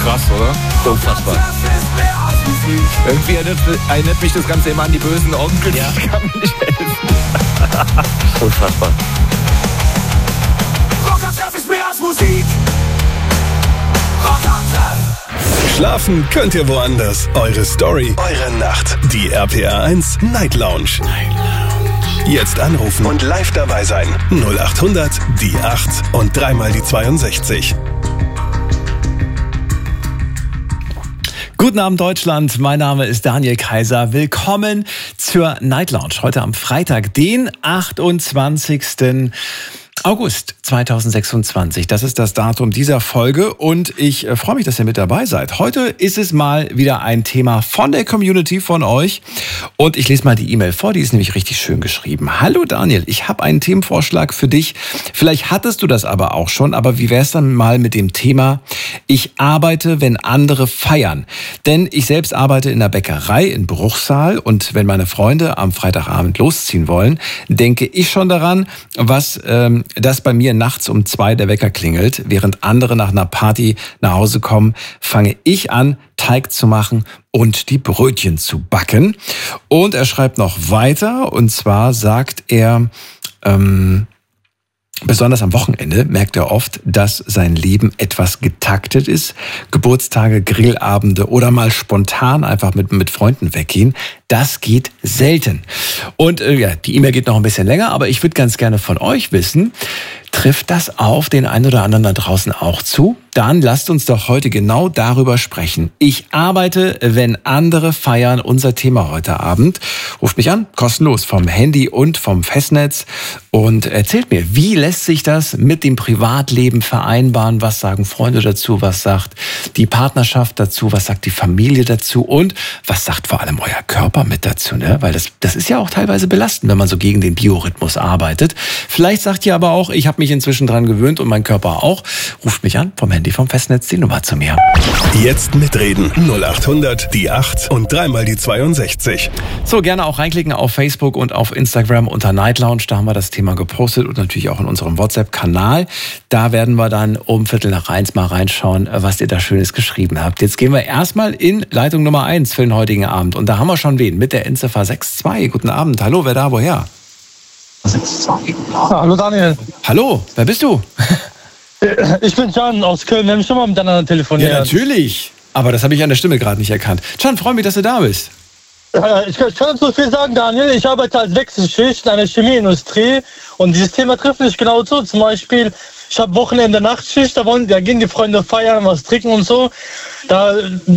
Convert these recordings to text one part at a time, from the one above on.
Krass, oder? Unfassbar. Irgendwie erinnert mich das Ganze immer an die bösen Onkel. Ja. Ich kann mir nicht helfen. Unfassbar. Rockantreff ist mehr als Musik. Rockantreff. Schlafen könnt ihr woanders. Eure Story, eure Nacht. Die RPR 1 Night Lounge. Jetzt anrufen und live dabei sein. 0800 die 8 und dreimal die 62. Guten Abend Deutschland, mein Name ist Daniel Kaiser. Willkommen zur Night Lounge. Heute am Freitag, den 28. August 2026. Das ist das Datum dieser Folge und ich freue mich, dass ihr mit dabei seid. Heute ist es mal wieder ein Thema von der Community, von euch. Und ich lese mal die E-Mail vor, die ist nämlich richtig schön geschrieben. Hallo Daniel, ich habe einen Themenvorschlag für dich. Vielleicht hattest du das aber auch schon, aber wie wär's dann mal mit dem Thema: Ich arbeite, wenn andere feiern. Denn ich selbst arbeite in der Bäckerei in Bruchsal und wenn meine Freunde am Freitagabend losziehen wollen, denke ich schon daran, dass bei mir nachts um 2 der Wecker klingelt. Während andere nach einer Party nach Hause kommen, fange ich an, Teig zu machen und die Brötchen zu backen. Und er schreibt noch weiter, und zwar sagt er, besonders am Wochenende merkt er oft, dass sein Leben etwas getaktet ist. Geburtstage, Grillabende oder mal spontan einfach mit Freunden weggehen. Das geht selten. Und die E-Mail geht noch ein bisschen länger, aber ich würde ganz gerne von euch wissen, trifft das auf den einen oder anderen da draußen auch zu? Dann lasst uns doch heute genau darüber sprechen. Ich arbeite, wenn andere feiern, unser Thema heute Abend. Ruft mich an, kostenlos, vom Handy und vom Festnetz, und erzählt mir, wie lässt sich das mit dem Privatleben vereinbaren? Was sagen Freunde dazu? Was sagt die Partnerschaft dazu? Was sagt die Familie dazu? Und was sagt vor allem euer Körper mit dazu? Ne? Weil das ist ja auch teilweise belastend, wenn man so gegen den Biorhythmus arbeitet. Vielleicht sagt ihr aber auch, ich habe mich inzwischen dran gewöhnt und mein Körper auch. Ruft mich an, vom Handy, vom Festnetz, die Nummer zu mir. Jetzt mitreden. 0800 die 8 und dreimal die 62. So, gerne auch reinklicken auf Facebook und auf Instagram unter Night Lounge. Da haben wir das Thema gepostet und natürlich auch in unserem WhatsApp-Kanal. Da werden wir dann um 1:45 mal reinschauen, was ihr da Schönes geschrieben habt. Jetzt gehen wir erstmal in Leitung Nummer 1 für den heutigen Abend. Und da haben wir schon wen mit der Endziffer 62. Guten Abend. Hallo, wer da, woher? Hallo Daniel. Hallo, wer bist du? Ich bin Can aus Köln. Wir haben schon mal miteinander telefoniert. Ja, natürlich. Aber das habe ich an der Stimme gerade nicht erkannt. Can, freue mich, dass du da bist. Ich kann so viel sagen, Daniel. Ich arbeite als Wechselschicht in einer Chemieindustrie und dieses Thema trifft mich genau so. Zum Beispiel, ich habe Wochenende Nachtschicht, da gehen die Freunde feiern, was trinken und so. Da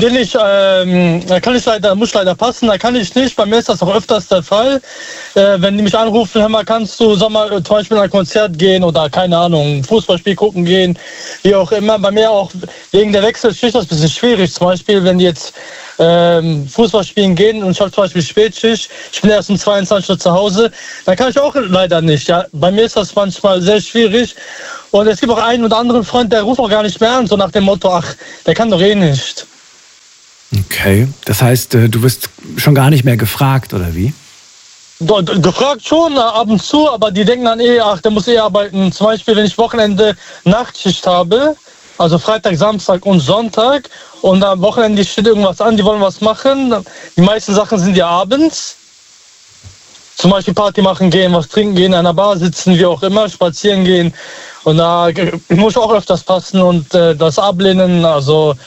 muss ich leider passen, da kann ich nicht. Bei mir ist das auch öfters der Fall. Wenn die mich anrufen, hör mal, kannst du zum Beispiel in ein Konzert gehen oder keine Ahnung, Fußballspiel gucken gehen, wie auch immer. Bei mir auch wegen der Wechselschicht das ist ein bisschen schwierig. Zum Beispiel, wenn die jetzt Fußball spielen gehen und ich habe zum Beispiel Spätschicht, ich bin erst um 22 Uhr zu Hause, dann kann ich auch leider nicht. Ja? Bei mir ist das manchmal sehr schwierig. Und es gibt auch einen oder anderen Freund, der ruft auch gar nicht mehr an, so nach dem Motto, ach, der kann doch eh nicht. Okay, das heißt, du wirst schon gar nicht mehr gefragt, oder wie? Gefragt schon, ab und zu, aber die denken dann ach, der muss arbeiten. Zum Beispiel, wenn ich Wochenende Nachtschicht habe, also Freitag, Samstag und Sonntag, und am Wochenende steht irgendwas an, die wollen was machen. Die meisten Sachen sind ja abends. Zum Beispiel Party machen gehen, was trinken gehen, an einer Bar sitzen, wie auch immer, spazieren gehen. Und da muss ich auch öfters passen und das ablehnen, also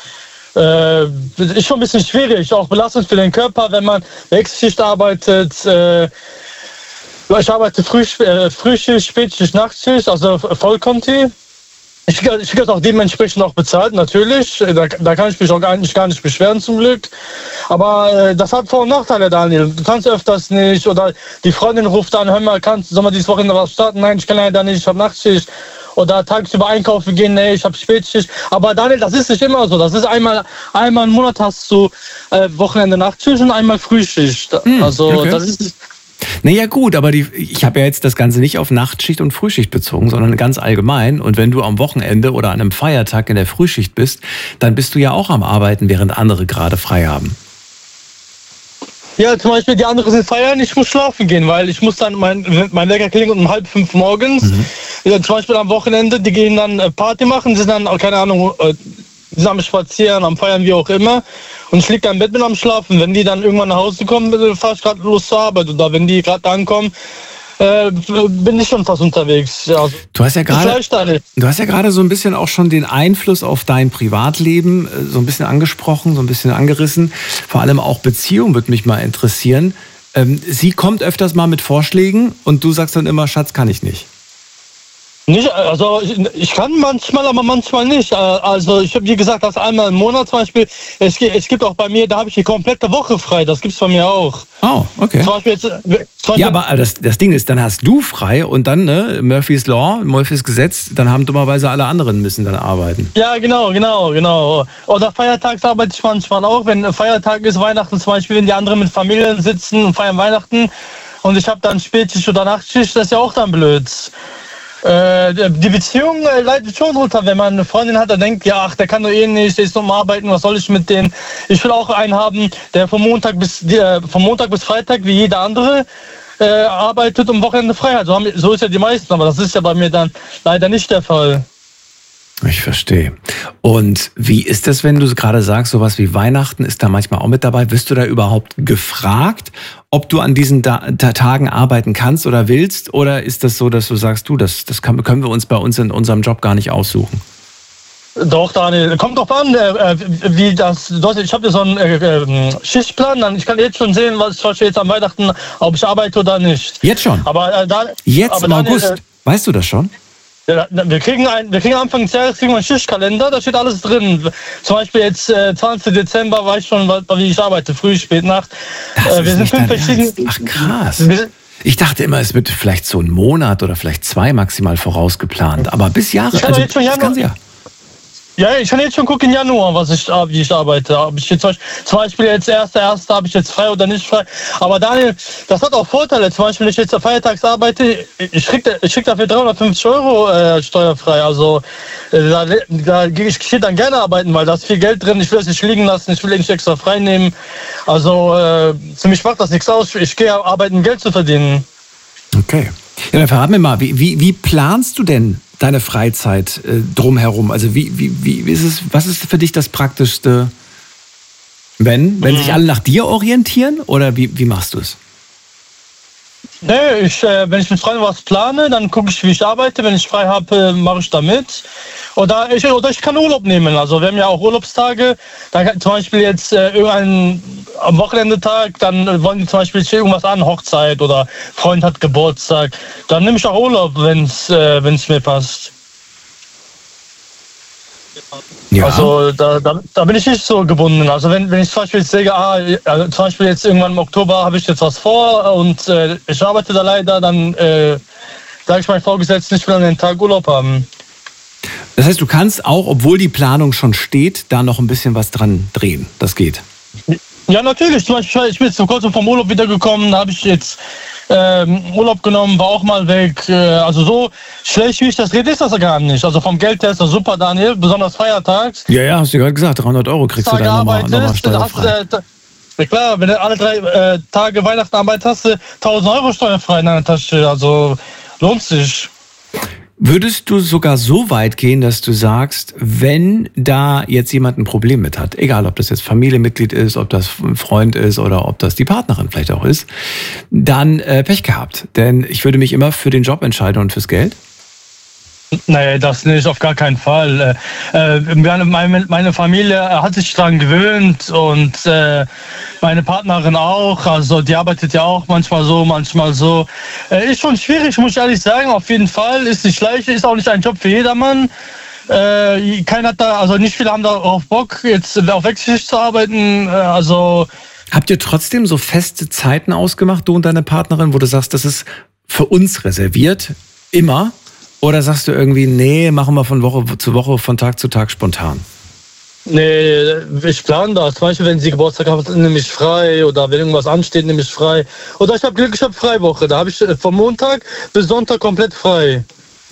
ist schon ein bisschen schwierig, auch belastend für den Körper, wenn man Wechselschicht arbeitet. Ich arbeite Frühschicht, Spätschicht, Nachtschicht, also Vollkonti. Ich kriege das auch dementsprechend auch bezahlt, natürlich. Da kann ich mich auch gar nicht beschweren, zum Glück. Aber das hat Vor- und Nachteile, Daniel. Du kannst öfters nicht. Oder die Freundin ruft an, hör mal, soll man dieses Wochenende was starten? Nein, ich kann leider nicht, ich habe Nachtschicht. Oder tagsüber einkaufen gehen, nee, ich habe Spätschicht. Aber Daniel, das ist nicht immer so. Das ist einmal im Monat hast du Wochenende Nachtschicht und einmal Frühschicht. Also okay. Das ist... Naja gut, aber ich habe ja jetzt das Ganze nicht auf Nachtschicht und Frühschicht bezogen, sondern ganz allgemein. Und wenn du am Wochenende oder an einem Feiertag in der Frühschicht bist, dann bist du ja auch am Arbeiten, während andere gerade frei haben. Ja, zum Beispiel die anderen sind feiern, ich muss schlafen gehen, weil ich muss dann, mein Wecker klingelt um 4:30 morgens. Ja, zum Beispiel am Wochenende, die gehen dann Party machen, sind dann, keine Ahnung, die sind am Spazieren, am Feiern, wie auch immer. Und ich liege da im Bett, bin am Schlafen. Wenn die dann irgendwann nach Hause kommen, fahre ich gerade los zur Arbeit. Oder wenn die gerade ankommen, bin ich schon fast unterwegs. Also, du hast ja gerade so ein bisschen auch schon den Einfluss auf dein Privatleben so ein bisschen angesprochen, so ein bisschen angerissen. Vor allem auch Beziehung würde mich mal interessieren. Sie kommt öfters mal mit Vorschlägen und du sagst dann immer, Schatz, kann ich nicht. Nicht, also ich kann manchmal, aber manchmal nicht. Also ich habe, wie gesagt, das einmal im Monat zum Beispiel. Es gibt auch bei mir, da habe ich die komplette Woche frei. Das gibt's bei mir auch. Oh, okay. Zum Beispiel ja, aber das Ding ist, dann hast du frei und dann, ne, Murphy's Law, Murphy's Gesetz, dann haben dummerweise alle anderen müssen dann arbeiten. Ja, genau. Oder feiertags arbeite ich manchmal auch. Wenn Feiertag ist, Weihnachten zum Beispiel, wenn die anderen mit Familien sitzen und feiern Weihnachten und ich habe dann Spätschicht oder Nachtschicht, das ist ja auch dann blöd. Die Beziehung leidet schon runter, wenn man eine Freundin hat, der denkt, ja, ach, der kann doch eh nicht, der ist nur am Arbeiten, was soll ich mit denen? Ich will auch einen haben, der vom Montag bis Freitag, wie jeder andere, arbeitet und Wochenende frei hat. So ist ja die meisten, aber das ist ja bei mir dann leider nicht der Fall. Ich verstehe. Und wie ist das, wenn du gerade sagst, sowas wie Weihnachten ist da manchmal auch mit dabei? Wirst du da überhaupt gefragt, ob du an diesen Tagen arbeiten kannst oder willst? Oder ist das so, dass du sagst, das können wir uns bei uns in unserem Job gar nicht aussuchen? Doch, Daniel, kommt drauf an, wie das. Ich habe ja so einen Schichtplan, ich kann jetzt schon sehen, was ich jetzt am Weihnachten, ob ich arbeite oder nicht. Jetzt schon? Aber jetzt im August? Weißt du das schon? Ja, wir kriegen Anfang des Jahres einen Schichtkalender, da steht alles drin. Zum Beispiel jetzt 20. Dezember weiß ich schon, wie ich arbeite, früh, spät, Nacht. Wir sind 5 verschiedene. Ach krass. Ich dachte immer, es wird vielleicht so einen Monat oder vielleicht 2 maximal vorausgeplant. Aber bis Jahre, also das ganze Jahr. Ja, ich kann jetzt schon gucken im Januar, wie ich arbeite. Ob ich jetzt zum Beispiel jetzt 1.1. habe ich jetzt frei oder nicht frei. Aber Daniel, das hat auch Vorteile. Zum Beispiel, wenn ich jetzt feiertags arbeite, ich krieg dafür 350 € steuerfrei. Also da gehe ich dann gerne arbeiten, weil da ist viel Geld drin. Ich will es nicht liegen lassen, ich will nicht extra frei nehmen. Also für mich macht das nichts aus. Ich gehe arbeiten, Geld zu verdienen. Okay. Ja, dann verrat mir mal, wie planst du denn deine Freizeit drumherum? Also wie ist es, was ist für dich das Praktischste, wenn sich alle nach dir orientieren? Oder wie machst du es? Nee, wenn ich mit Freunden was plane, dann gucke ich, wie ich arbeite. Wenn ich frei habe, mache ich da mit. Oder ich kann Urlaub nehmen. Also wir haben ja auch Urlaubstage. Dann zum Beispiel jetzt am Wochenendetag, dann wollen die zum Beispiel irgendwas an, Hochzeit oder Freund hat Geburtstag. Dann nehme ich auch Urlaub, wenn es mir passt. Ja. Also da bin ich nicht so gebunden. Also wenn ich zum Beispiel jetzt sage, zum Beispiel jetzt irgendwann im Oktober habe ich jetzt was vor und ich arbeite da leider, dann sage ich meinem Vorgesetzten, ich will an den Tag Urlaub haben. Das heißt, du kannst auch, obwohl die Planung schon steht, da noch ein bisschen was dran drehen. Das geht. Ja, natürlich. Zum Beispiel, ich bin jetzt vor kurzem vom Urlaub wiedergekommen, da habe ich jetzt Urlaub genommen, war auch mal weg. Also so schlecht, wie ich das rede, ist das gar nicht. Also vom Geld her ist das super, Daniel, besonders feiertags. Ja, hast du gerade gesagt, 300 € kriegst du dann nochmal steuerfrei. Ja klar, wenn du alle 3 Tage Weihnachten Arbeit hast, 1.000 € steuerfrei in deiner Tasche. Also lohnt sich. Würdest du sogar so weit gehen, dass du sagst, wenn da jetzt jemand ein Problem mit hat, egal ob das jetzt Familienmitglied ist, ob das ein Freund ist oder ob das die Partnerin vielleicht auch ist, dann Pech gehabt. Denn ich würde mich immer für den Job entscheiden und fürs Geld. Nee, das nicht, auf gar keinen Fall. Meine Familie hat sich daran gewöhnt und meine Partnerin auch. Also die arbeitet ja auch manchmal so, manchmal so. Ist schon schwierig, muss ich ehrlich sagen. Auf jeden Fall ist nicht leicht, ist auch nicht ein Job für jedermann. Keiner hat da, also nicht viele haben darauf Bock, jetzt auf Wechselschicht zu arbeiten. Habt ihr trotzdem so feste Zeiten ausgemacht, du und deine Partnerin, wo du sagst, das ist für uns reserviert, immer? Oder sagst du irgendwie, nee, machen wir von Woche zu Woche, von Tag zu Tag spontan? Nee, ich plane das. Zum Beispiel, wenn sie Geburtstag hat, nehme ich frei. Oder wenn irgendwas ansteht, nehme ich frei. Oder ich habe Glück, ich habe Freiwoche. Da habe ich von Montag bis Sonntag komplett frei.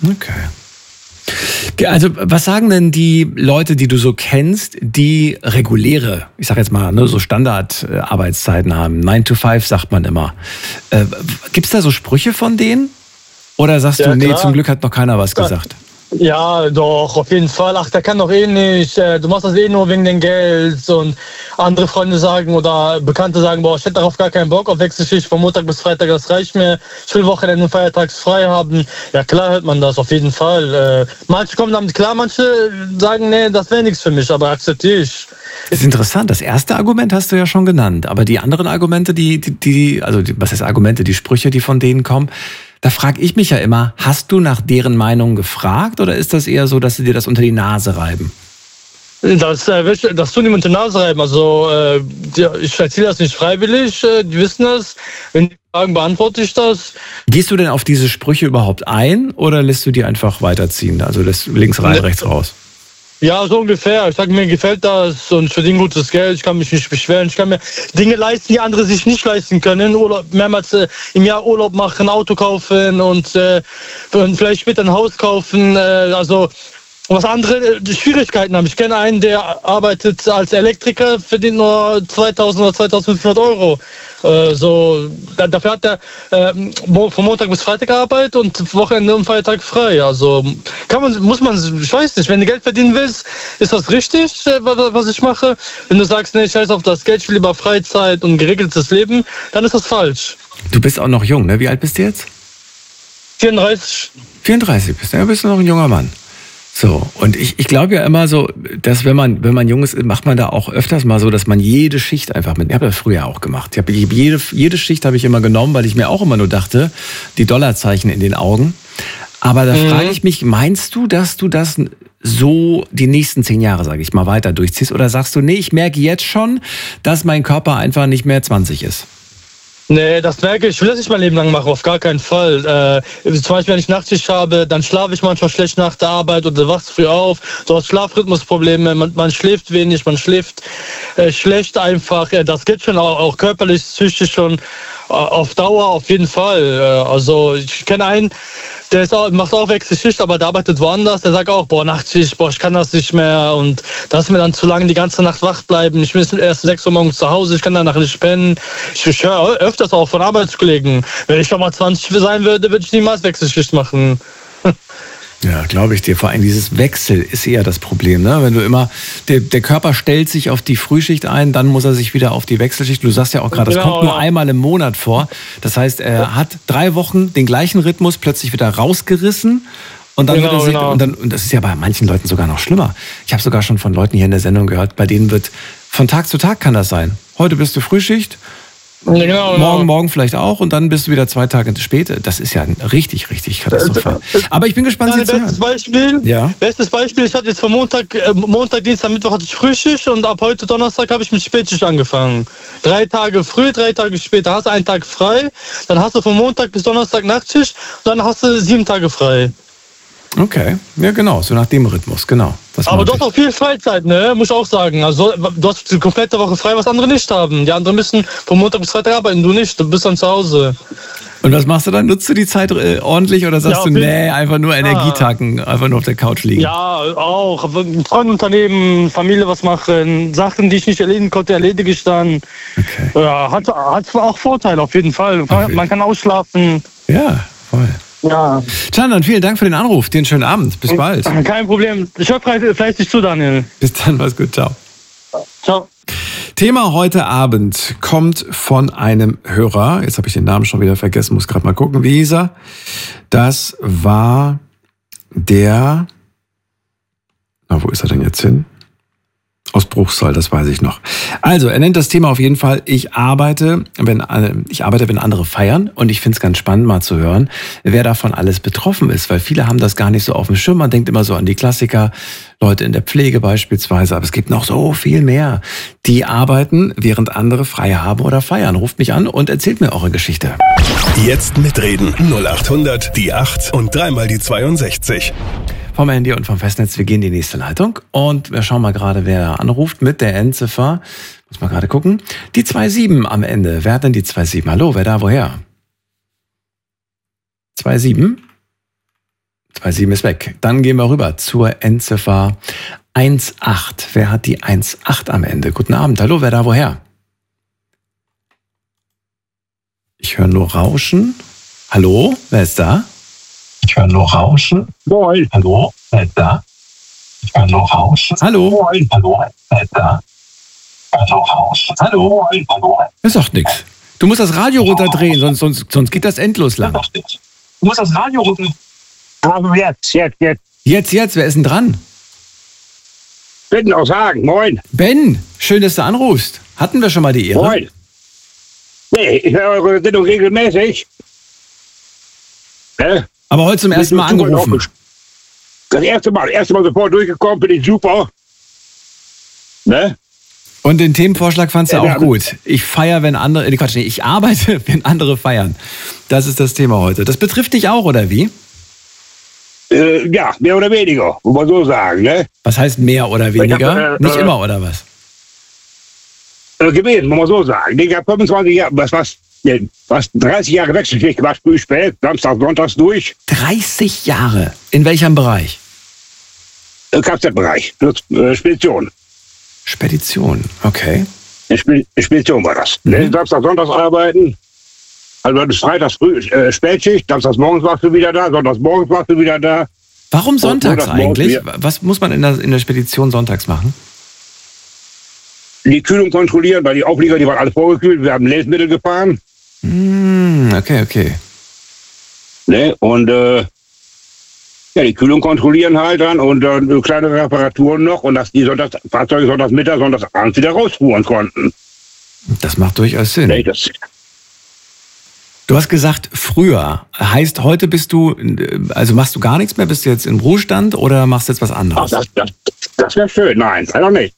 Okay. Also was sagen denn die Leute, die du so kennst, die reguläre, ich sag jetzt mal, ne, so Standardarbeitszeiten haben? 9 to 5 sagt man immer. Gibt's da so Sprüche von denen? Oder sagst du, nee, zum Glück hat noch keiner was gesagt? Ja, doch, auf jeden Fall. Ach, der kann doch eh nicht. Du machst das eh nur wegen dem Geld. Und andere Freunde sagen oder Bekannte sagen, boah, ich hätte darauf gar keinen Bock auf Wechselschicht von Montag bis Freitag, das reicht mir. Ich will Wochenende und feiertags frei haben. Ja, klar hört man das, auf jeden Fall. Manche kommen damit klar, manche sagen, nee, das wäre nichts für mich, aber akzeptiere ich. Das ist interessant. Das erste Argument hast du ja schon genannt. Aber die anderen Argumente, was heißt Argumente, die Sprüche, die von denen kommen, da frage ich mich ja immer, hast du nach deren Meinung gefragt oder ist das eher so, dass sie dir das unter die Nase reiben? Das tun die unter die Nase reiben. Also ich erzähle das nicht freiwillig, die wissen das. Wenn die fragen, beantworte ich das. Gehst du denn auf diese Sprüche überhaupt ein oder lässt du die einfach weiterziehen? Also lässt links rein, rechts raus? Ja, so ungefähr. Ich sage, mir gefällt das und ich verdiene gutes Geld. Ich kann mich nicht beschweren. Ich kann mir Dinge leisten, die andere sich nicht leisten können. Urlaub, mehrmals im Jahr Urlaub machen, Auto kaufen und vielleicht später ein Haus kaufen. Also was andere Schwierigkeiten haben. Ich kenne einen, der arbeitet als Elektriker, verdient nur 2.000 oder 2.500 Euro. Dafür hat er von Montag bis Freitag Arbeit und Wochenende und Feiertag frei. Also ich weiß nicht, wenn du Geld verdienen willst, ist das richtig, was ich mache. Wenn du sagst, nee, ich scheiß auf das Geld, ich will lieber Freizeit und geregeltes Leben, dann ist das falsch. Du bist auch noch jung, ne? Wie alt bist du jetzt? 34. 34 bist du, ja, bist du noch ein junger Mann. So, und ich glaube ja immer so, dass wenn man jung ist, macht man da auch öfters mal so, dass man jede Schicht einfach ich habe das früher auch gemacht. Jede Schicht habe ich immer genommen, weil ich mir auch immer nur dachte, die Dollarzeichen in den Augen. Aber da frage ich mich, meinst du, dass du das so die nächsten 10 Jahre, sage ich mal, weiter durchziehst? Oder sagst du, nee, ich merke jetzt schon, dass mein Körper einfach nicht mehr 20 ist? Nee, das merke ich. Ich will das nicht mein Leben lang machen, auf gar keinen Fall. Zum Beispiel, wenn ich Nachtschicht habe, dann schlafe ich manchmal schlecht nach der Arbeit oder wachst früh auf. Du hast Schlafrhythmusprobleme, man schläft wenig, man schläft schlecht einfach. Das geht schon auch körperlich, psychisch schon auf Dauer auf jeden Fall. Also ich kenne einen, der macht auch Wechselschicht, aber der arbeitet woanders. Der sagt auch, boah, Nachtschicht, boah, ich kann das nicht mehr. Und das ist mir dann zu lange, die ganze Nacht wach bleiben. Ich bin erst 6 Uhr morgens zu Hause, ich kann danach nicht pennen. Ich höre öfters auch von Arbeitskollegen. Wenn ich schon mal 20 sein würde ich niemals Wechselschicht machen. Ja, glaube ich dir. Vor allem dieses Wechsel ist eher das Problem, ne? Wenn du immer, der Körper stellt sich auf die Frühschicht ein, dann muss er sich wieder auf die Wechselschicht. Du sagst ja auch gerade, das kommt nur einmal im Monat vor. Das heißt, er hat 3 Wochen den gleichen Rhythmus plötzlich wieder rausgerissen. Und dann und das ist ja bei manchen Leuten sogar noch schlimmer. Ich habe sogar schon von Leuten hier in der Sendung gehört, bei denen wird von Tag zu Tag kann das sein. Heute bist du Frühschicht. Morgen vielleicht auch und dann bist du wieder 2 Tage später. Das ist ja richtig katastrophal. Aber ich bin gespannt, Sie zu hören. Bestes Beispiel, ich hatte jetzt von Montag, Dienstag, Mittwoch hatte ich Frühschicht und ab heute Donnerstag habe ich mit Spätschicht angefangen. 3 Tage früh, 3 Tage später hast du einen Tag frei, dann hast du von Montag bis Donnerstag Nachtschicht und dann hast du 7 Tage frei. Okay, ja genau, so nach dem Rhythmus, genau. Aber du hast auch viel Freizeit, ne? Muss ich auch sagen. Also du hast die komplette Woche frei, was andere nicht haben. Die anderen müssen von Montag bis Freitag arbeiten, du nicht, du bist dann zu Hause. Und was machst du dann? Nutzt du die Zeit ordentlich oder sagst du, nee, einfach nur Energietacken, einfach nur auf der Couch liegen? Ja, auch. Freundunternehmen, Familie was machen, Sachen, die ich nicht erledigen konnte, erledige ich dann. Okay. Ja, hat auch Vorteile auf jeden Fall. Man kann ausschlafen. Ja, voll. Ja. Can, vielen Dank für den Anruf. Dir einen schönen Abend. Bis bald. Kein Problem. Ich höre fleißig zu, Daniel. Bis dann, mach's gut. Ciao. Ciao. Thema heute Abend kommt von einem Hörer. Jetzt habe ich den Namen schon wieder vergessen, muss gerade mal gucken. Wie hieß er? Das war der... Na, wo ist er denn jetzt hin? Aus Bruchsal, das weiß ich noch. Also, er nennt das Thema auf jeden Fall, ich arbeite, wenn andere feiern. Und ich finde es ganz spannend, mal zu hören, wer davon alles betroffen ist. Weil viele haben das gar nicht so auf dem Schirm. Man denkt immer so an die Klassiker, Leute in der Pflege beispielsweise. Aber es gibt noch so viel mehr, die arbeiten, während andere frei haben oder feiern. Ruft mich an und erzählt mir eure Geschichte. Jetzt mitreden. 0800 die 8 und 3 mal die 62. Vom Handy und vom Festnetz, wir gehen in die nächste Leitung und wir schauen mal gerade, wer anruft mit der Endziffer. Muss mal gerade gucken. Die 27 am Ende. Wer hat denn die 27? Hallo, wer da, woher? 27? 27 ist weg. Dann gehen wir rüber zur Endziffer 18. Wer hat die 18 am Ende? Guten Abend. Hallo, wer da, woher? Ich höre nur Rauschen. Hallo, wer ist da? Ich höre nur Rauschen. Moin. Hallo, seid da? Ich höre nur Rauschen. Hallo? Moin. Hallo, seid da? Ich höre nur Rauschen. Hallo, hallo. Das sagt nichts. Du musst das Radio runterdrehen, sonst geht das endlos lang. Du musst das Radio runter. Aber jetzt. Jetzt, wer ist denn dran? Bitte auch sagen. Moin. Ben, schön, dass du anrufst. Hatten wir schon mal die Ehre? Moin. Nee, ich höre eure Sendung regelmäßig. Aber heute zum ersten Mal angerufen. Das erste Mal sofort durchgekommen, bin ich super. Ne? Und den Themenvorschlag fandst du auch gut. Ich feiere, wenn andere, ich arbeite, wenn andere feiern. Das ist das Thema heute. Das betrifft dich auch, oder wie? Ja, mehr oder weniger, muss man so sagen. Ne? Was heißt mehr oder weniger? Nicht immer, oder was? Gewesen, muss man so sagen. Ich habe 25 Jahre, was 30 Jahre Wechselschicht gemacht, früh, spät, Samstag, Sonntags durch. 30 Jahre? In welchem Bereich? Kfz-Bereich, Spedition. Spedition, okay. Spedition war das. Ne? Samstag, Sonntags arbeiten. Also das ist Freitags früh, Spätschicht, Samstags morgens warst du wieder da, Sonntags morgens warst du wieder da. Warum sonntags eigentlich? Was muss man in der Spedition sonntags machen? Die Kühlung kontrollieren, weil die Auflieger, die waren alle vorgekühlt. Wir haben Lebensmittel gefahren. Okay. Ne? Und die Kühlung kontrollieren halt dann und kleine Reparaturen noch und dass die Fahrzeuge sonntags Mittag, sonntags abends wieder rausfuhren konnten. Das macht durchaus Sinn. Ne, Du hast gesagt, früher. Heißt, heute bist du, also machst du gar nichts mehr? Bist du jetzt im Ruhestand oder machst du jetzt was anderes? Das wäre schön. Nein, leider nicht.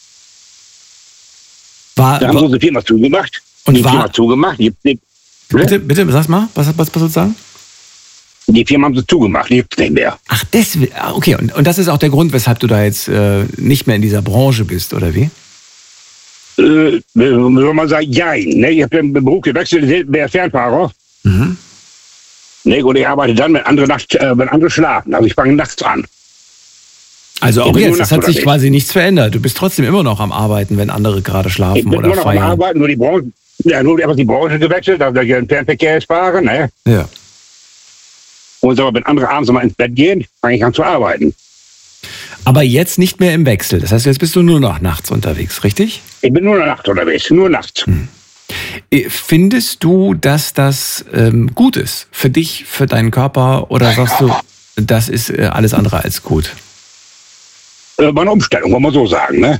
Da haben so eine Firma zugemacht. Und die Firma zugemacht. Bitte, sag mal, was sollst du sagen? Die Firma haben sie zugemacht, die gibt es nicht mehr. Ach, deswegen, okay. Und das ist auch der Grund, weshalb du da jetzt nicht mehr in dieser Branche bist, oder wie? Soll man sagen, jein. Ne? Ich habe den Beruf gewechselt, ich bin Fernfahrer. Ne? Und ich arbeite dann, wenn andere schlafen. Also ich fange nachts an. Also auch jetzt, es hat sich quasi nichts verändert. Du bist trotzdem immer noch am Arbeiten, wenn andere gerade schlafen oder feiern. Ich bin immer noch am Arbeiten, nur einfach die Branche gewechselt, da wir im Fernverkehr fahren. Ne? Ja. Und so, wenn andere abends mal ins Bett gehen, fange ich an zu arbeiten. Aber jetzt nicht mehr im Wechsel. Das heißt, jetzt bist du nur noch nachts unterwegs, richtig? Ich bin nur noch nachts unterwegs, nur nachts. Findest du, dass das gut ist für dich, für deinen Körper? Oder sagst du, das ist alles andere als gut? War eine Umstellung, kann man so sagen. Ne?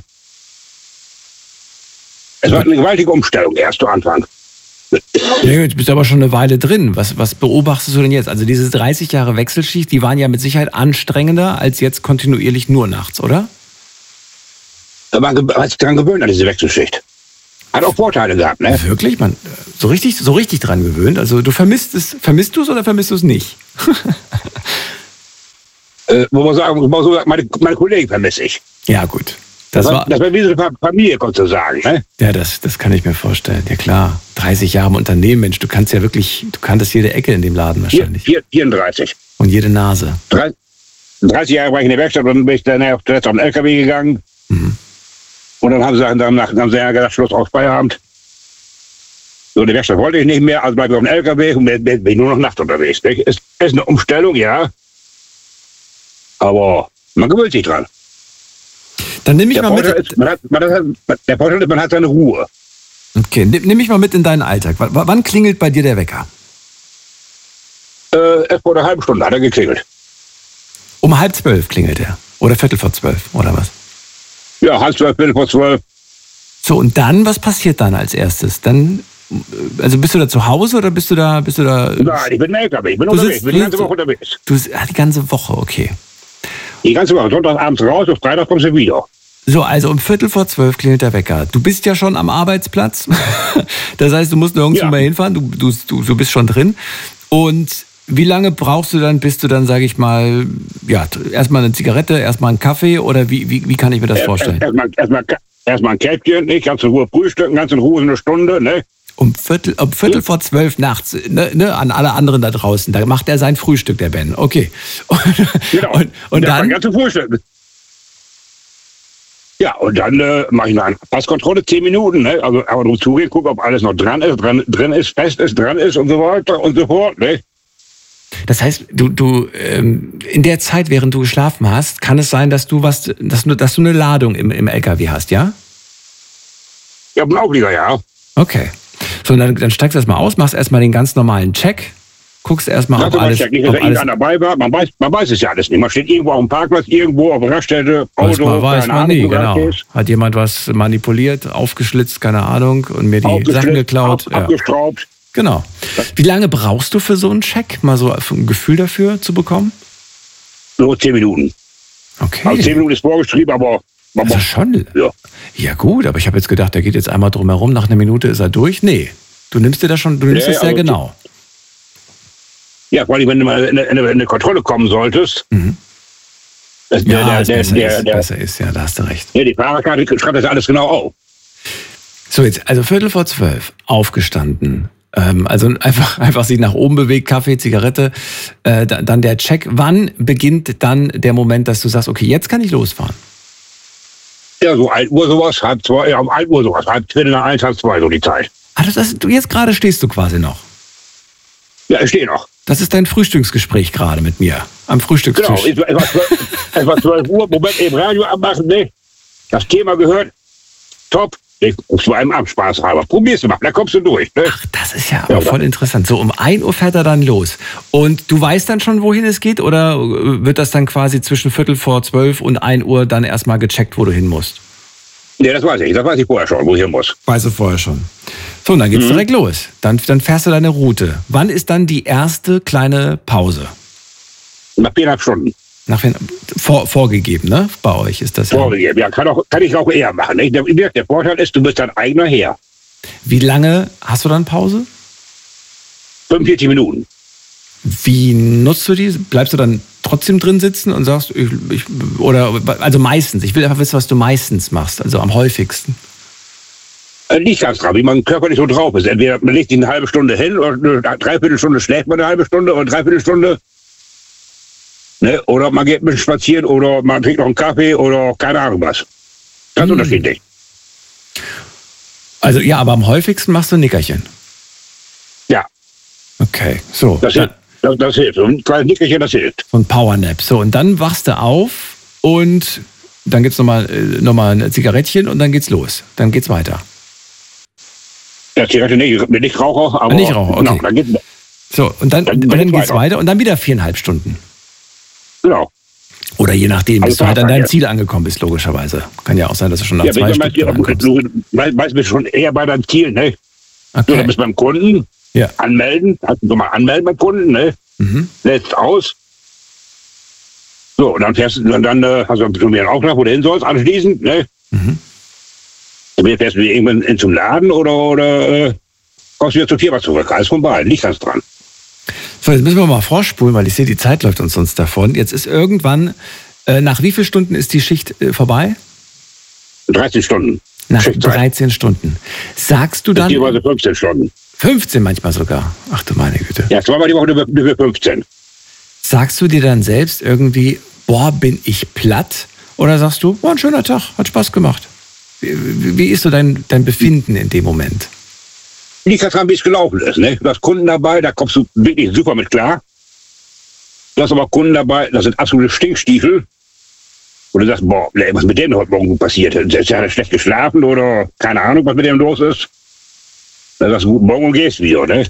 Es war eine gewaltige Umstellung erst zu Anfang. Ja, jetzt bist du aber schon eine Weile drin. Was beobachtest du denn jetzt? Also diese 30 Jahre Wechselschicht, die waren ja mit Sicherheit anstrengender als jetzt kontinuierlich nur nachts, oder? Man hat sich daran gewöhnt an diese Wechselschicht. Hat auch Vorteile gehabt, ne? Wirklich? Man so richtig dran gewöhnt? Also du vermisst du es oder vermisst du es nicht? Wo man sagen, meine Kollegen vermisse ich. Ja, gut. Das war wie so eine Familie, kannst du sagen, ne? Ja, das kann ich mir vorstellen. Ja klar, 30 Jahre im Unternehmen, Mensch, du kanntest jede Ecke in dem Laden wahrscheinlich. 34. Und jede Nase. 30 Jahre war ich in der Werkstatt, dann bin ich dann zuletzt auf den LKW gegangen. Und dann haben sie gesagt, Schluss aus Feierabend. So, die Werkstatt wollte ich nicht mehr, also bleibe ich auf dem LKW und bin ich nur noch nachts unterwegs. Ist eine Umstellung, ja. Aber man gewöhnt sich dran. Dann nimm mich mal mit. Der Vorteil ist, man hat seine Ruhe. Okay, nimm mich mal mit in deinen Alltag. Wann klingelt bei dir der Wecker? Erst vor einer halben Stunde hat er geklingelt. Um 11:30 klingelt er? Oder 11:45 oder was? Ja, 11:30, 11:45. So, und dann, was passiert dann als erstes? Dann, also bist du da zu Hause oder bist du da? Nein, ich bin im LKW, ich bin unterwegs, ich bin die ganze Woche unterwegs. Die ganze Woche, okay. Die ganze Woche, Sonntagabends raus, auf Freitag kommst du wieder. So, also um 11:45 klingelt der Wecker. Du bist ja schon am Arbeitsplatz. Das heißt, du musst nirgendwo mal hinfahren. Du bist schon drin. Und wie lange brauchst du dann, bis du dann, sage ich mal, ja, erstmal eine Zigarette, erstmal einen Kaffee oder wie kann ich mir das vorstellen? Erstmal ein Käppchen, nicht? Ganz in Ruhe frühstücken, ganz in Ruhe eine Stunde, ne? Um Viertel vor 12 nachts, ne, an alle anderen da draußen. Da macht er sein Frühstück, der Ben. Okay. Genau. Und dann? Ganz Frühstück. Ja, und dann mache ich noch eine Passkontrolle, 10 Minuten, ne? Also aber drum zugehen, gucken, ob alles noch drin ist, fest ist, dran ist und so weiter und so fort, ne? Das heißt, du in der Zeit, während du geschlafen hast, kann es sein, dass du eine Ladung im LKW hast, ja? Ja, im Auflieger, ja. Okay. So, dann steigst du erstmal aus, machst erstmal den ganz normalen Check, guckst erstmal, ob alles... Nicht, dass irgendwann dabei war. Man weiß es ja alles nicht. Man steht irgendwo auf dem Parkplatz, irgendwo auf der Raststätte, Auto, weiß man nie, genau. Hat jemand was manipuliert, aufgeschlitzt, keine Ahnung, und mir die Sachen geklaut. Abgestraubt. Ja. Genau. Wie lange brauchst du für so einen Check, mal so ein Gefühl dafür zu bekommen? Nur 10 Minuten. Okay. Also 10 Minuten ist vorgeschrieben, aber... Also schon? Ja. Ja gut, aber ich habe jetzt gedacht, der geht jetzt einmal drum herum, nach einer Minute ist er durch. Nee, du nimmst das sehr genau. Ja, vor allem, wenn du mal in eine Kontrolle kommen solltest. Mhm. Besser ist, ja, da hast du recht. Ja, die Fahrerkarte schreibt das alles genau auf. So, jetzt, also 11:45, aufgestanden. Also einfach sich nach oben bewegt, Kaffee, Zigarette, dann der Check. Wann beginnt dann der Moment, dass du sagst, okay, jetzt kann ich losfahren? Ja, so 1 Uhr sowas, halb 2, ja, um 1 Uhr sowas, halb 1, halb 2, so die Zeit. Jetzt gerade stehst du quasi noch? Ja, ich stehe noch. Das ist dein Frühstücksgespräch gerade mit mir, am Frühstückstisch. Genau, es war 12 Uhr, Moment, eben Radio abmachen, ne? Das Thema gehört, top. Ich ruf zu einem ab, Spaß halber. Probier's mal, da kommst du durch. Ne? Ach, das ist ja aber voll interessant. So, um 1 Uhr fährt er dann los. Und du weißt dann schon, wohin es geht? Oder wird das dann quasi zwischen 11:45 und 1 Uhr dann erstmal gecheckt, wo du hin musst? Ja, das weiß ich. Das weiß ich vorher schon, wo ich hin muss. Weißt du vorher schon. So, und dann geht's direkt los. Dann fährst du deine Route. Wann ist dann die erste kleine Pause? Nach 4,5 Stunden. Vorgegeben, ne? Bei euch ist das ja. Vorgegeben, ja. Kann ich auch eher machen. Ne? Der Vorteil ist, du bist dein eigener Herr. Wie lange hast du dann Pause? 45 Minuten. Wie nutzt du die? Bleibst du dann trotzdem drin sitzen und sagst, also meistens, ich will einfach wissen, was du meistens machst, also am häufigsten. Nicht ganz drauf, wie mein Körper nicht so drauf ist. Entweder man legt sich eine halbe Stunde hin oder eine Dreiviertelstunde schläft man eine halbe Stunde oder Dreiviertelstunde. Ne? Oder man geht ein bisschen spazieren oder man trinkt noch einen Kaffee oder keine Ahnung was. Ganz unterschiedlich. Also ja, aber am häufigsten machst du ein Nickerchen. Ja. Okay, so. Das hilft. So ein kleines Nickerchen, das hilft. Und Powernap. So, und dann wachst du auf und dann gibt's nochmal ein Zigarettchen und dann geht's los. Dann geht's weiter. Ja, Zigarette nicht Raucher, aber... Nicht Raucher, okay. Genau, dann geht's, so, und dann geht's weiter und dann wieder 4,5 Stunden. Genau. Oder je nachdem, bis du halt an deinem Ziel angekommen bist, logischerweise. Kann ja auch sein, dass du schon nach 2 Stunden ankommst. Du bist schon eher bei deinem Ziel, ne? Okay. Du bist beim Kunden, anmelden, mal anmelden beim Kunden, ne? Lädst aus. So, und dann fährst du, dann hast du schon wieder einen Auftrag, wo du hin sollst, anschließend, ne? Dann fährst du irgendwann zum Laden oder kommst wieder zur Firma zurück. Alles von beiden, nicht ganz dran. So, jetzt müssen wir mal vorspulen, weil ich sehe, die Zeit läuft uns sonst davon. Jetzt ist irgendwann, nach wie vielen Stunden ist die Schicht vorbei? 13 Stunden. Nach 13 Stunden. Sagst du dann... Teilweise 15 Stunden. 15 manchmal sogar. Ach du meine Güte. Ja, zweimal die Woche über 15. Sagst du dir dann selbst irgendwie, boah, bin ich platt? Oder sagst du, boah, ein schöner Tag, hat Spaß gemacht? Wie ist so dein Befinden in dem Moment? Nicht daran, wie es gelaufen ist. Ne? Du hast Kunden dabei, da kommst du wirklich super mit klar. Du hast aber Kunden dabei, das sind absolute Stinkstiefel. Und du sagst, boah, was mit dem heute Morgen passiert? Ist ja schlecht geschlafen oder keine Ahnung, was mit dem los ist. Dann sagst du, guten Morgen und gehst wieder, ne?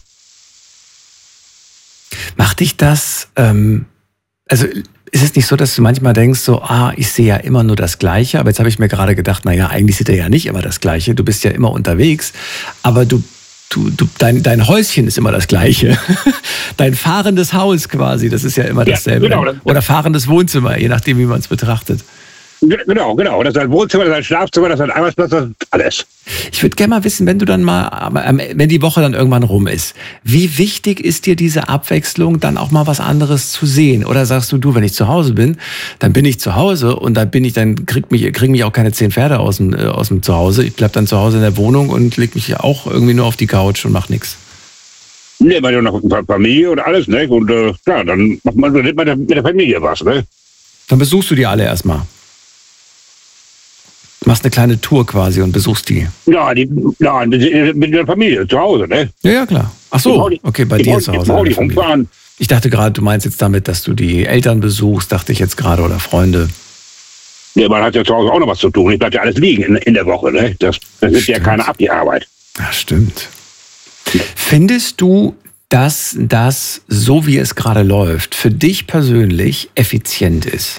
Macht dich das, also ist es nicht so, dass du manchmal denkst, so, ich sehe ja immer nur das Gleiche, aber jetzt habe ich mir gerade gedacht, naja, eigentlich sieht er ja nicht immer das Gleiche, du bist ja immer unterwegs, aber dein Häuschen ist immer das Gleiche. Dein fahrendes Haus quasi, das ist ja immer dasselbe. Ja, genau. Oder fahrendes Wohnzimmer, je nachdem, wie man es betrachtet. Genau. Das ist ein Wohnzimmer, das ist ein Schlafzimmer, das ist ein Arbeitsplatz, das ist alles. Ich würde gerne mal wissen, wenn du dann mal, wenn die Woche dann irgendwann rum ist, wie wichtig ist dir diese Abwechslung, dann auch mal was anderes zu sehen? Oder sagst du, wenn ich zu Hause bin, dann bin ich zu Hause und dann kriegen mich auch keine 10 Pferde aus dem Zuhause. Ich bleib dann zu Hause in der Wohnung und leg mich auch irgendwie nur auf die Couch und mach nichts. Nee, man hat noch eine Familie und alles, ne? Und klar, dann macht man mit der Familie was, ne? Dann besuchst du die alle erstmal. machst eine kleine Tour quasi und besuchst die. Ja, mit der Familie zu Hause, ne? Ja, klar. Ach so, okay, bei dir zu Hause. Ich dachte gerade, du meinst jetzt damit, dass du die Eltern besuchst, dachte ich jetzt gerade, oder Freunde. Ja, man hat ja zu Hause auch noch was zu tun. Ich bleibe ja alles liegen in der Woche, ne? Das nimmt ja keiner ab, die Arbeit. Ja, stimmt. Findest du, dass das, so wie es gerade läuft, für dich persönlich effizient ist?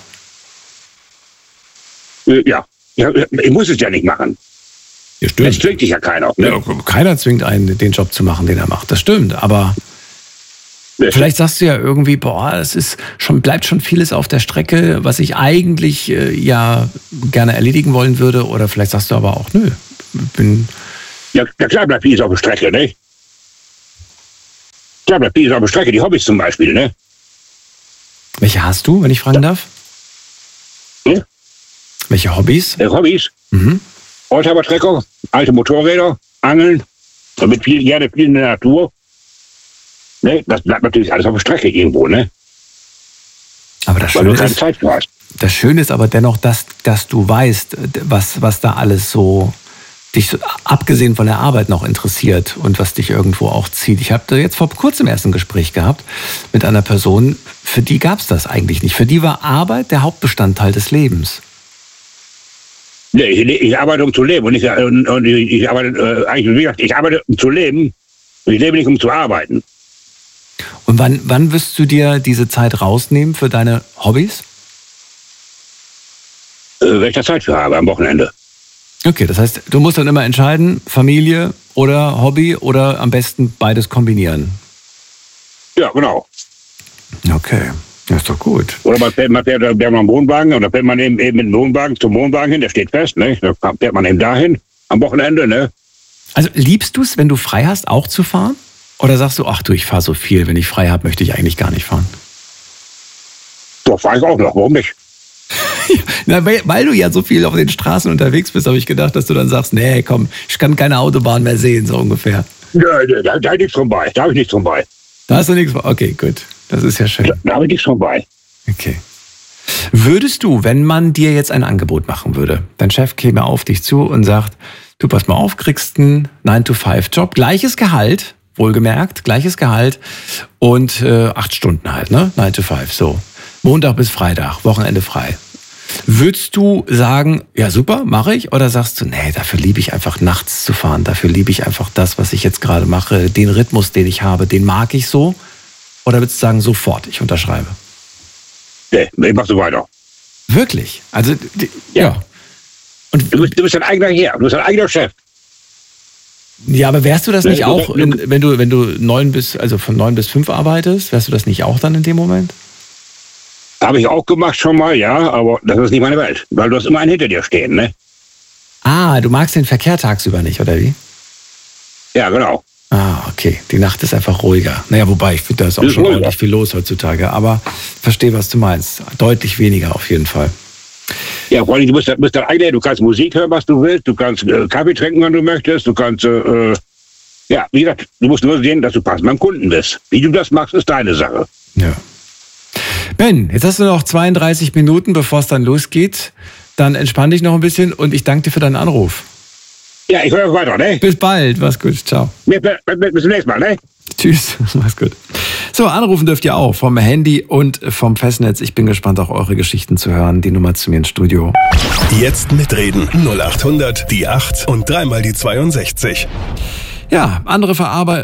Ja, ich muss es ja nicht machen. Ja, stimmt. Es zwingt dich ja keiner. Ne? Ja, keiner zwingt einen, den Job zu machen, den er macht. Das stimmt, aber vielleicht sagst du ja irgendwie, bleibt schon vieles auf der Strecke, was ich eigentlich ja gerne erledigen wollen würde. Oder vielleicht sagst du aber auch, nö, Ja, klar bleibt vieles auf der Strecke, ne? Klar bleibt vieles auf der Strecke, die Hobbys zum Beispiel, ne? Welche hast du, wenn ich fragen darf? Ja? Welche Hobbys? Hobbys? Oldtimer-Trecker, alte Motorräder, Angeln, gerne viel in der Natur. Ne? Das bleibt natürlich alles auf der Strecke irgendwo, ne? Aber das Weil du keine Zeit für hast. Das Schöne ist aber dennoch, dass du weißt, was da alles so dich abgesehen von der Arbeit noch interessiert und was dich irgendwo auch zieht. Ich habe jetzt vor kurzem erst ein Gespräch gehabt mit einer Person, für die gab es das eigentlich nicht. Für die war Arbeit der Hauptbestandteil des Lebens. Nee, ich arbeite, um zu leben. Und ich arbeite, eigentlich, wie gesagt, ich arbeite, um zu leben. Und ich lebe nicht, um zu arbeiten. Und wann wirst du dir diese Zeit rausnehmen für deine Hobbys? Wenn ich da Zeit für habe, am Wochenende. Okay, das heißt, du musst dann immer entscheiden, Familie oder Hobby oder am besten beides kombinieren. Ja, genau. Okay, das ist doch gut. Oder man fährt mit einem Wohnwagen oder fährt man eben mit dem Wohnwagen zum Wohnwagen hin, der steht fest, ne? Da fährt man eben dahin am Wochenende, ne? Also liebst du es, wenn du frei hast, auch zu fahren? Oder sagst du, ach du, ich fahre so viel, wenn ich frei habe, möchte ich eigentlich gar nicht fahren? Doch, fahre ich auch noch, warum nicht? Na, weil du ja so viel auf den Straßen unterwegs bist, habe ich gedacht, dass du dann sagst, nee, komm, ich kann keine Autobahn mehr sehen, so ungefähr. Da habe ich nichts von bei. Da hast du nichts von. Okay, gut. Das ist ja schön. Da habe ich nichts von bei. Okay. Würdest du, wenn man dir jetzt ein Angebot machen würde, dein Chef käme auf dich zu und sagt, du pass mal auf, kriegst einen 9-to-5-Job, gleiches Gehalt, wohlgemerkt, gleiches Gehalt und 8 Stunden halt, ne? 9-to-5, so. Montag bis Freitag, Wochenende frei. Würdest du sagen, ja super, mache ich? Oder sagst du, nee, dafür liebe ich einfach nachts zu fahren. Dafür liebe ich einfach das, was ich jetzt gerade mache. Den Rhythmus, den ich habe, den mag ich so. Oder würdest du sagen, sofort, ich unterschreibe? Nee, ich mach so weiter. Wirklich? Also, ja. Und du bist dein eigener Herr, du bist dein eigener Chef. Ja, aber wärst du das nicht auch, wenn du von 9 bis 5 arbeitest, wärst du das nicht auch dann in dem Moment? Habe ich auch gemacht schon mal, ja, aber das ist nicht meine Welt. Weil du hast immer einen hinter dir stehen, ne? Ah, du magst den Verkehr tagsüber nicht, oder wie? Ja, genau. Ah, okay. Die Nacht ist einfach ruhiger. Naja, wobei, ich finde, da ist auch schon ordentlich viel los heutzutage. Aber verstehe, was du meinst. Deutlich weniger auf jeden Fall. Ja, vor allem, du bist dein eigener, du kannst Musik hören, was du willst. Du kannst Kaffee trinken, wenn du möchtest. Du kannst, ja, wie gesagt, du musst nur sehen, dass du passend beim Kunden bist. Wie du das machst, ist deine Sache. Ja. Ben, jetzt hast du noch 32 Minuten, bevor es dann losgeht. Dann entspann dich noch ein bisschen und ich danke dir für deinen Anruf. Ja, ich höre weiter, ne? Bis bald, mach's gut, ciao. Bis zum nächsten Mal, ne? Tschüss, mach's gut. So, anrufen dürft ihr auch vom Handy und vom Festnetz. Ich bin gespannt, auch eure Geschichten zu hören. Die Nummer zu mir ins Studio. Jetzt mitreden. 0800 die 8 und 3 die 62. Ja, andere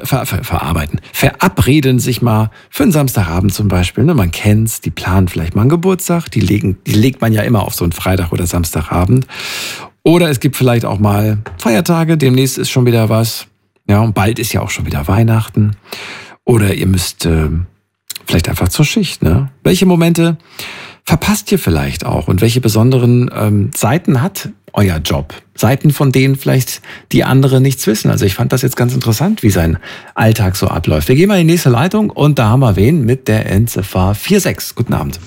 verabreden sich mal für einen Samstagabend zum Beispiel. Ne? Man kennt's, die planen vielleicht mal einen Geburtstag. Die legt man ja immer auf so einen Freitag oder Samstagabend. Oder es gibt vielleicht auch mal Feiertage. Demnächst ist schon wieder was. Ja, und bald ist ja auch schon wieder Weihnachten. Oder ihr müsst vielleicht einfach zur Schicht. Ne? Welche Momente verpasst ihr vielleicht auch? Und welche besonderen Seiten hat euer Job? Seiten, von denen vielleicht die anderen nichts wissen. Also ich fand das jetzt ganz interessant, wie sein Alltag so abläuft. Wir gehen mal in die nächste Leitung und da haben wir wen mit der Endziffer 46. Guten Abend.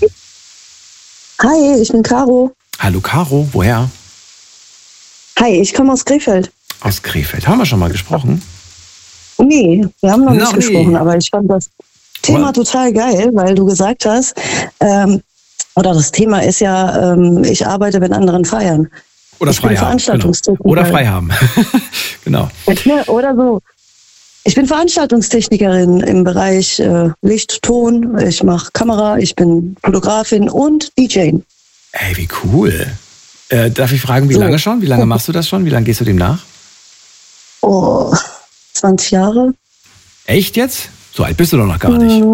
Hi, ich bin Caro. Hallo Caro, woher? Hi, ich komme aus Krefeld. Aus Krefeld. Haben wir schon mal gesprochen? Nee, wir haben noch nicht gesprochen, aber ich fand das Thema total geil, weil du gesagt hast, oder das Thema ist ja, ich arbeite, wenn anderen feiern. Oder frei haben. Veranstaltungstechniker. Genau. Oder frei haben. Genau. Oder so. Ich bin Veranstaltungstechnikerin im Bereich Licht, Ton. Ich mache Kamera, ich bin Fotografin und DJ. Ey, wie cool. Darf ich fragen, wie lange schon? Wie lange machst du das schon? Wie lange gehst du dem nach? Oh, 20 Jahre. Echt jetzt? So alt bist du doch noch gar nicht.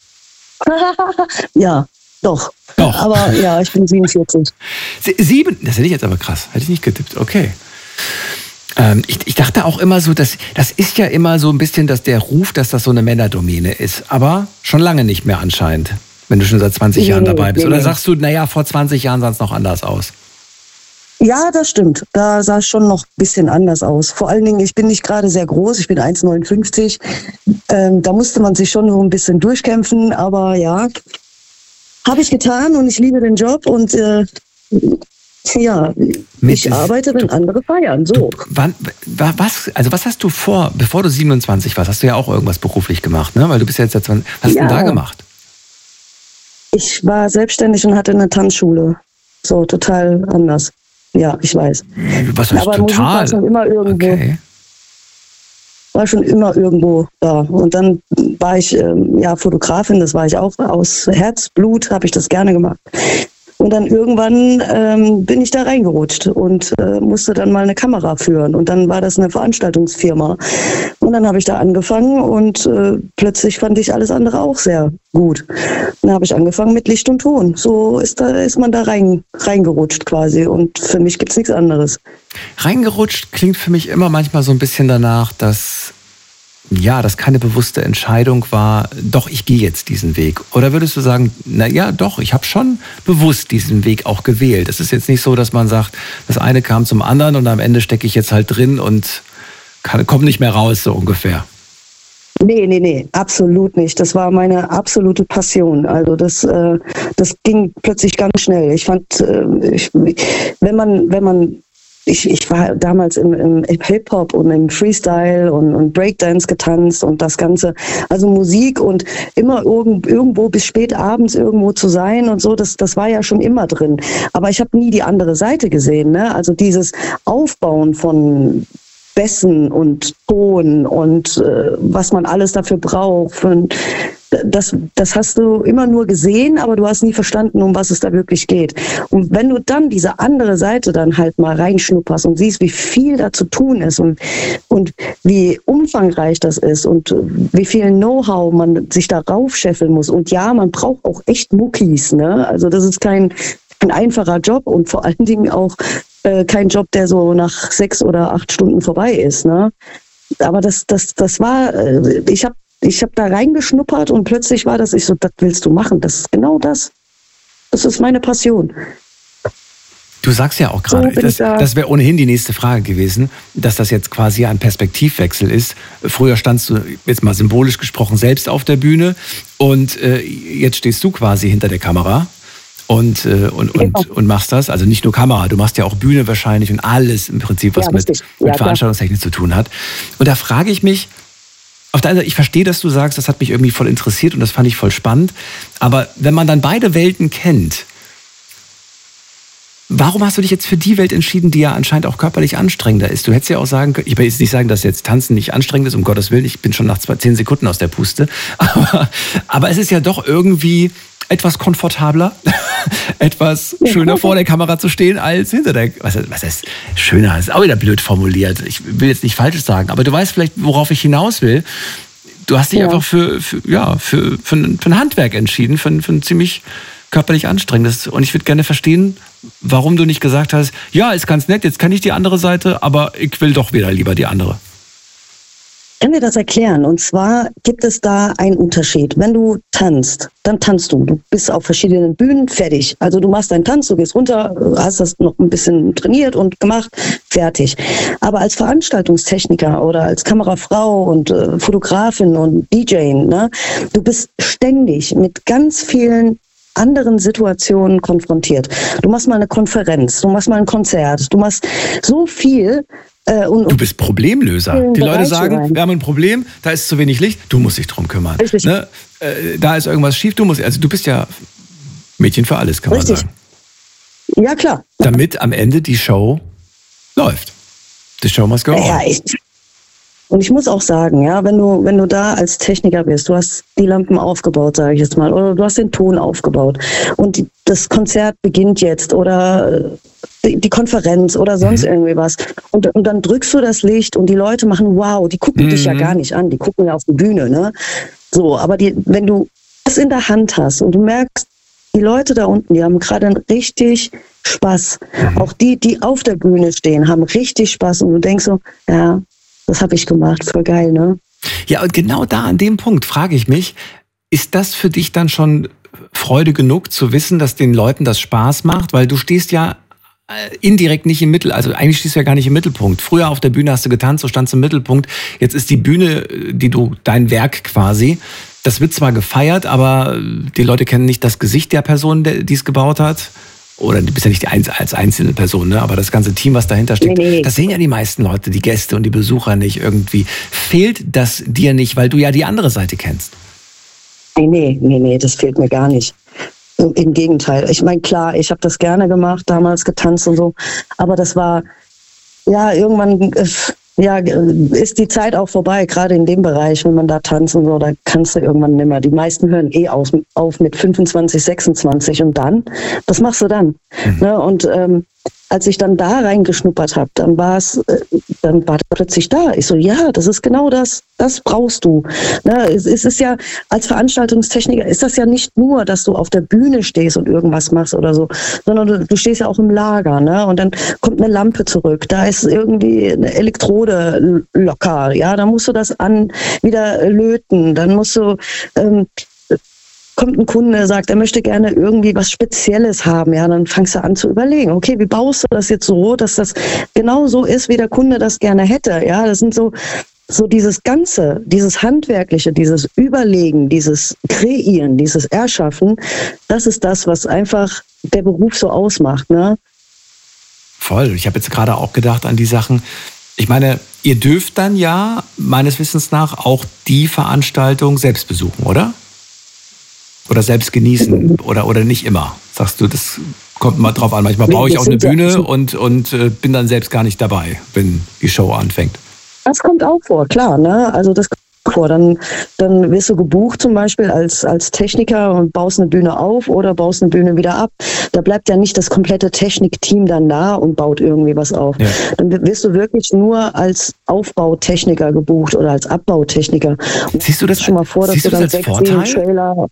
Ja, doch. Aber ja, ich bin 47. 7? Das hätte ich jetzt aber krass. Hätte ich nicht getippt. Okay. Ich dachte auch immer so, das ist ja immer so ein bisschen der Ruf, dass das so eine Männerdomäne ist. Aber schon lange nicht mehr anscheinend, wenn du schon seit 20 Jahren dabei bist. Oder sagst du, naja, vor 20 Jahren sah es noch anders aus? Ja, das stimmt. Da sah es schon noch ein bisschen anders aus. Vor allen Dingen, ich bin nicht gerade sehr groß, ich bin 1,59. Da musste man sich schon so ein bisschen durchkämpfen. Aber ja, habe ich getan und ich liebe den Job. Und ich arbeite, wenn andere feiern. So. Was hast du vor, bevor du 27 warst? Hast du ja auch irgendwas beruflich gemacht, ne? Weil du bist ja jetzt seit 20. Was hast du denn da gemacht? Ich war selbstständig und hatte eine Tanzschule. So, total anders. Ja, ich weiß. Was heißt aber total? Musik war schon immer irgendwo. Okay. War schon immer irgendwo da. Und dann war ich Fotografin, das war ich auch. Aus Herzblut habe ich das gerne gemacht. Und dann irgendwann bin ich da reingerutscht und musste dann mal eine Kamera führen. Und dann war das eine Veranstaltungsfirma. Und dann habe ich da angefangen und plötzlich fand ich alles andere auch sehr gut. Dann habe ich angefangen mit Licht und Ton. So ist man da reingerutscht quasi. Und für mich gibt es nichts anderes. Reingerutscht klingt für mich immer manchmal so ein bisschen danach, dass das keine bewusste Entscheidung war, doch, ich gehe jetzt diesen Weg. Oder würdest du sagen, naja, doch, ich habe schon bewusst diesen Weg auch gewählt. Es ist jetzt nicht so, dass man sagt, das eine kam zum anderen und am Ende stecke ich jetzt halt drin und komme nicht mehr raus, so ungefähr. Nee, absolut nicht. Das war meine absolute Passion. Also das ging plötzlich ganz schnell. Ich fand, ich war damals im Hip-Hop und im Freestyle und Breakdance getanzt und das Ganze. Also Musik und immer irgendwo bis spät abends irgendwo zu sein und so, das war ja schon immer drin. Aber ich habe nie die andere Seite gesehen, ne? Also dieses Aufbauen von Bässen und Ton und was man alles dafür braucht. Das hast du immer nur gesehen, aber du hast nie verstanden, um was es da wirklich geht. Und wenn du dann diese andere Seite dann halt mal reinschnupperst und siehst, wie viel da zu tun ist und wie umfangreich das ist und wie viel Know-how man sich da raufscheffeln muss. Und ja, man braucht auch echt Muckis, ne? Also das ist kein einfacher Job und vor allen Dingen auch kein Job, der so nach 6 oder 8 Stunden vorbei ist, ne? Aber das war, ich hab da reingeschnuppert und plötzlich war das, ich so, das willst du machen, das ist genau das. Das ist meine Passion. Du sagst ja auch gerade, das wäre ohnehin die nächste Frage gewesen, dass das jetzt quasi ein Perspektivwechsel ist. Früher standst du, jetzt mal symbolisch gesprochen, selbst auf der Bühne und jetzt stehst du quasi hinter der Kamera. Und machst das, also nicht nur Kamera, du machst ja auch Bühne wahrscheinlich und alles im Prinzip, was mit Veranstaltungstechnik zu tun hat. Und da frage ich mich, auf der einen Seite, ich verstehe, dass du sagst, das hat mich irgendwie voll interessiert und das fand ich voll spannend, aber wenn man dann beide Welten kennt, warum hast du dich jetzt für die Welt entschieden, die ja anscheinend auch körperlich anstrengender ist? Du hättest ja auch sagen können, ich will jetzt nicht sagen, dass jetzt Tanzen nicht anstrengend ist, um Gottes Willen, ich bin schon nach 10 Sekunden aus der Puste, aber es ist ja doch irgendwie etwas komfortabler, etwas schöner vor der Kamera zu stehen als hinter der. Was heißt schöner? Das ist auch wieder blöd formuliert. Ich will jetzt nicht Falsches sagen, aber du weißt vielleicht, worauf ich hinaus will. Du hast dich einfach für ein Handwerk entschieden, für ein ziemlich körperlich anstrengendes. Und ich würde gerne verstehen, warum du nicht gesagt hast, ja, ist ganz nett, jetzt kann ich die andere Seite, aber ich will doch wieder lieber die andere. Ich kann dir das erklären. Und zwar gibt es da einen Unterschied. Wenn du tanzt, dann tanzt du. Du bist auf verschiedenen Bühnen, fertig. Also du machst deinen Tanz, du gehst runter, hast das noch ein bisschen trainiert und gemacht, fertig. Aber als Veranstaltungstechniker oder als Kamerafrau und Fotografin und DJ, ne, du bist ständig mit ganz vielen anderen Situationen konfrontiert. Du machst mal eine Konferenz, du machst mal ein Konzert, du machst so viel. Du bist Problemlöser. Die Leute sagen, wir haben ein Problem, da ist zu wenig Licht, du musst dich drum kümmern. Ne? Da ist irgendwas schief, du bist ja Mädchen für alles, kann man sagen. Ja, klar. Damit am Ende die Show läuft. The show must go on. Ja, und ich muss auch sagen, ja, wenn du da als Techniker bist, du hast die Lampen aufgebaut, sage ich jetzt mal, oder du hast den Ton aufgebaut und das Konzert beginnt jetzt oder die Konferenz oder sonst irgendwie was und dann drückst du das Licht und die Leute machen wow, die gucken dich ja gar nicht an, die gucken ja auf die Bühne, ne? So, aber wenn du das in der Hand hast und du merkst, die Leute da unten, die haben gerade richtig Spaß. Auch die auf der Bühne stehen, haben richtig Spaß und du denkst so, ja, das habe ich gemacht, voll geil, ne? Ja, und genau da an dem Punkt frage ich mich, ist das für dich dann schon Freude genug zu wissen, dass den Leuten das Spaß macht? Weil du stehst ja indirekt nicht im Mittel, also eigentlich stehst du ja gar nicht im Mittelpunkt. Früher auf der Bühne hast du getanzt, du standst im Mittelpunkt. Jetzt ist die Bühne, dein Werk quasi. Das wird zwar gefeiert, aber die Leute kennen nicht das Gesicht der Person, die es gebaut hat. Oder du bist ja nicht als einzelne Person, ne? Aber das ganze Team, was dahinter steckt, das sehen ja die meisten Leute, die Gäste und die Besucher nicht irgendwie. Fehlt das dir nicht, weil du ja die andere Seite kennst? Nee, das fehlt mir gar nicht. Im Gegenteil. Ich meine, klar, ich habe das gerne gemacht, damals getanzt und so, aber das war, ja, irgendwann ist die Zeit auch vorbei, gerade in dem Bereich, wenn man da tanzt und so, da kannst du irgendwann nimmer. Die meisten hören auf mit 25, 26 und dann, was machst du dann? Ne? Und als ich dann da reingeschnuppert habe, dann war das plötzlich da. Ich so, ja, das ist genau das brauchst du. Ne? Es ist ja, als Veranstaltungstechniker ist das ja nicht nur, dass du auf der Bühne stehst und irgendwas machst oder so, sondern du stehst ja auch im Lager, ne? Und dann kommt eine Lampe zurück, da ist irgendwie eine Elektrode locker, ja, dann musst du das wieder löten, dann musst du, kommt ein Kunde, sagt, er möchte gerne irgendwie was Spezielles haben, ja, dann fangst du an zu überlegen, okay, wie baust du das jetzt so, dass das genau so ist, wie der Kunde das gerne hätte, ja, das sind so dieses Ganze, dieses Handwerkliche, dieses Überlegen, dieses Kreieren, dieses Erschaffen, das ist das, was einfach der Beruf so ausmacht, ne? Voll, ich habe jetzt gerade auch gedacht an die Sachen, ich meine, ihr dürft dann ja, meines Wissens nach, auch die Veranstaltung selbst besuchen, oder? Oder selbst genießen oder nicht immer? Sagst du, das kommt mal drauf an. Manchmal baue ich auch eine Bühne und bin dann selbst gar nicht dabei, wenn die Show anfängt. Das kommt auch vor, klar, ne? Also das kommt vor. Dann wirst du gebucht zum Beispiel als Techniker und baust eine Bühne auf oder baust eine Bühne wieder ab. Da bleibt ja nicht das komplette Technikteam dann da und baut irgendwie was auf. Ja. Dann wirst du wirklich nur als Aufbautechniker gebucht oder als Abbautechniker. Und siehst du das schon mal vor, dass du dann 6-10 Trailer...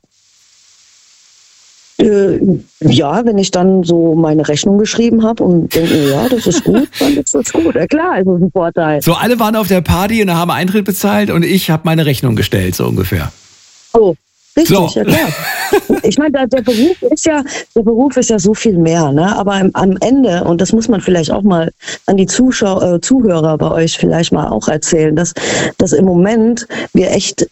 Ja, wenn ich dann so meine Rechnung geschrieben habe und denke, ja, das ist gut, dann ist das gut. Ja klar, ist das ein Vorteil. So, alle waren auf der Party und haben Eintritt bezahlt und ich habe meine Rechnung gestellt, so ungefähr. Oh, richtig, so. Ja klar. Ich meine, der Beruf ist ja so viel mehr, ne? Aber am Ende, und das muss man vielleicht auch mal an die Zuhörer bei euch vielleicht mal auch erzählen, dass im Moment wir echt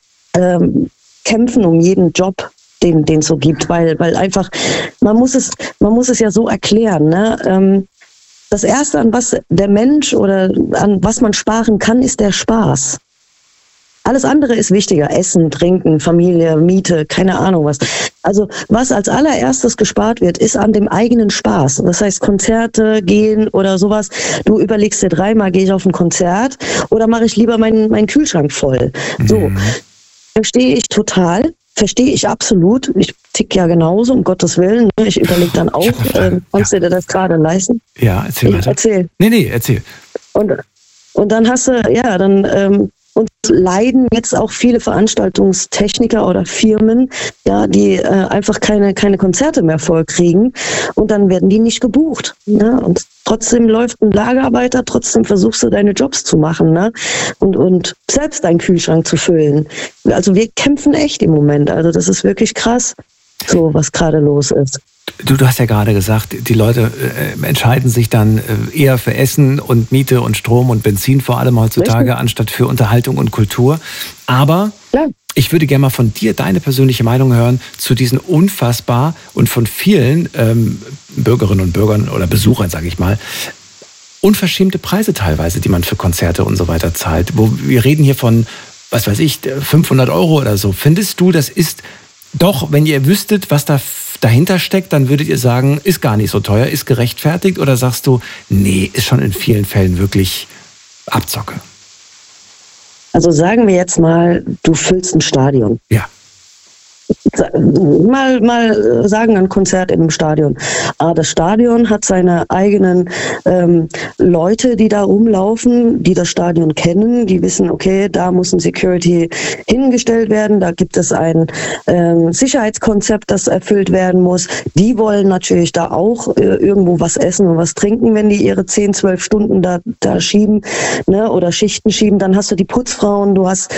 kämpfen um jeden Job, den es so gibt, weil einfach, man muss es ja so erklären, ne? Das Erste, an was der Mensch oder an was man sparen kann, ist der Spaß. Alles andere ist wichtiger. Essen, Trinken, Familie, Miete, keine Ahnung was. Also was als allererstes gespart wird, ist an dem eigenen Spaß. Das heißt Konzerte gehen oder sowas. Du überlegst dir dreimal, gehe ich auf ein Konzert oder mache ich lieber meinen Kühlschrank voll. So, verstehe ich total. Verstehe ich absolut. Ich tick ja genauso, um Gottes Willen. Ich überlege dann auch, kannst du dir das gerade leisten? Ja, erzähl weiter. Erzähl. Nee, erzähl. Und dann hast du, und leiden jetzt auch viele Veranstaltungstechniker oder Firmen, ja, die einfach keine Konzerte mehr vollkriegen und dann werden die nicht gebucht. Ne? Und trotzdem läuft ein Lagerarbeiter, trotzdem versuchst du deine Jobs zu machen, ne? Und selbst deinen Kühlschrank zu füllen. Also wir kämpfen echt im Moment. Also das ist wirklich krass, so was gerade los ist. Du hast ja gerade gesagt, die Leute entscheiden sich dann eher für Essen und Miete und Strom und Benzin vor allem heutzutage, richtig, anstatt für Unterhaltung und Kultur. Aber ja, ich würde gerne mal von dir deine persönliche Meinung hören zu diesen unfassbar und von vielen Bürgerinnen und Bürgern oder Besuchern, sage ich mal, unverschämte Preise teilweise, die man für Konzerte und so weiter zahlt. Wir reden hier von, was weiß ich, 500 € oder so. Findest du, das ist doch, wenn ihr wüsstet, was da dahinter steckt, dann würdet ihr sagen, ist gar nicht so teuer, ist gerechtfertigt? Oder sagst du, nee, ist schon in vielen Fällen wirklich Abzocke? Also sagen wir jetzt mal, du füllst ein Stadion. Ja. Mal sagen, ein Konzert in einem Stadion. Das Stadion hat seine eigenen Leute, die da rumlaufen, die das Stadion kennen, die wissen, okay, da muss ein Security hingestellt werden, da gibt es ein Sicherheitskonzept, das erfüllt werden muss. Die wollen natürlich da auch irgendwo was essen und was trinken, wenn die ihre 10, 12 Stunden da schieben, ne, oder Schichten schieben. Dann hast du die Putzfrauen, du hast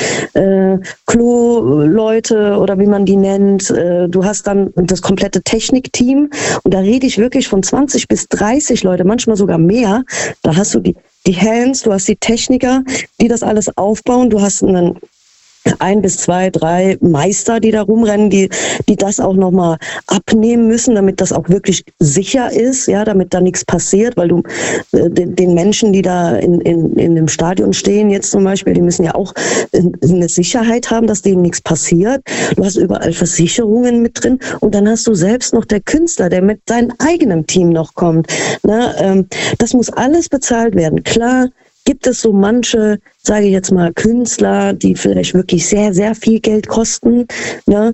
Klo-Leute oder wie man die nennt. Du hast dann das komplette Technikteam und da rede ich wirklich von 20 bis 30 Leute, manchmal sogar mehr. Da hast du die Hands, du hast die Techniker, die das alles aufbauen. Du hast einen 1 bis 2, 3 Meister, die da rumrennen, die das auch nochmal abnehmen müssen, damit das auch wirklich sicher ist, ja, damit da nichts passiert, weil du den Menschen, die da in dem Stadion stehen jetzt zum Beispiel, die müssen ja auch eine Sicherheit haben, dass denen nichts passiert. Du hast überall Versicherungen mit drin und dann hast du selbst noch der Künstler, der mit seinem eigenen Team noch kommt. Ne? Das muss alles bezahlt werden. Klar, gibt es so manche, sage ich jetzt mal, Künstler, die vielleicht wirklich sehr, sehr viel Geld kosten, ne?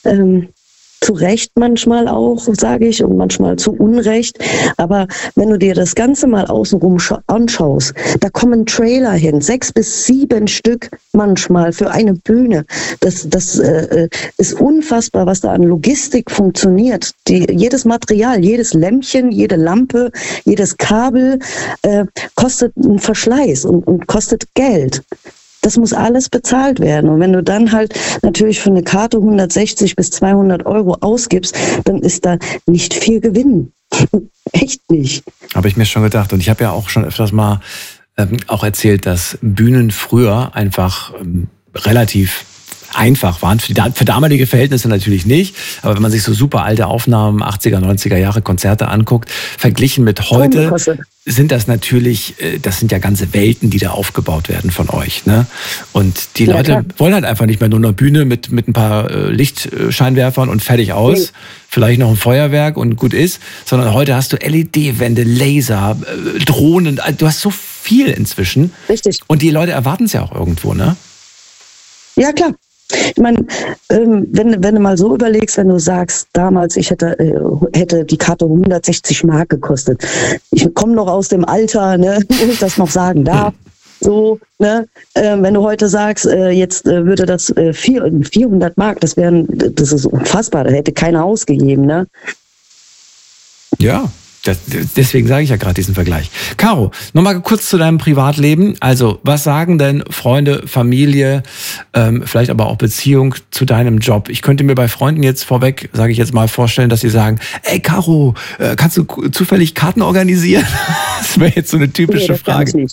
Zu Recht manchmal auch, sage ich, und manchmal zu Unrecht. Aber wenn du dir das Ganze mal außenrum anschaust, da kommen Trailer hin, 6 bis 7 Stück manchmal für eine Bühne. Das ist unfassbar, was da an Logistik funktioniert. Jedes Material, jedes Lämpchen, jede Lampe, jedes Kabel kostet einen Verschleiß und kostet Geld. Das muss alles bezahlt werden. Und wenn du dann halt natürlich für eine Karte 160 bis 200 Euro ausgibst, dann ist da nicht viel Gewinn. Echt nicht. Habe ich mir schon gedacht. Und ich habe ja auch schon öfters mal auch erzählt, dass Bühnen früher einfach relativ einfach waren. Für damalige Verhältnisse natürlich nicht. Aber wenn man sich so super alte Aufnahmen, 80er, 90er Jahre Konzerte anguckt, verglichen mit heute, sind das natürlich, das sind ja ganze Welten, die da aufgebaut werden von euch. Ne? Und die Leute wollen halt einfach nicht mehr nur eine Bühne mit ein paar Lichtscheinwerfern und fertig aus. Nee. Vielleicht noch ein Feuerwerk und gut ist. Sondern heute hast du LED-Wände, Laser, Drohnen. Du hast so viel inzwischen. Richtig. Und die Leute erwarten es ja auch irgendwo, ne? Ja, klar. Ich meine, wenn du mal so überlegst, wenn du sagst, damals ich hätte die Karte 160 Mark gekostet. Ich komme noch aus dem Alter, ne, wenn ich das noch sagen darf. So, ne, wenn du heute sagst, jetzt würde das 400 Mark, das ist unfassbar, da hätte keiner ausgegeben, ne? Ja. Deswegen sage ich ja gerade diesen Vergleich. Caro, nochmal kurz zu deinem Privatleben. Also, was sagen denn Freunde, Familie, vielleicht aber auch Beziehung zu deinem Job? Ich könnte mir bei Freunden jetzt vorweg, sage ich jetzt mal, vorstellen, dass sie sagen, ey Caro, kannst du zufällig Karten organisieren? Das wäre jetzt so eine typische Frage.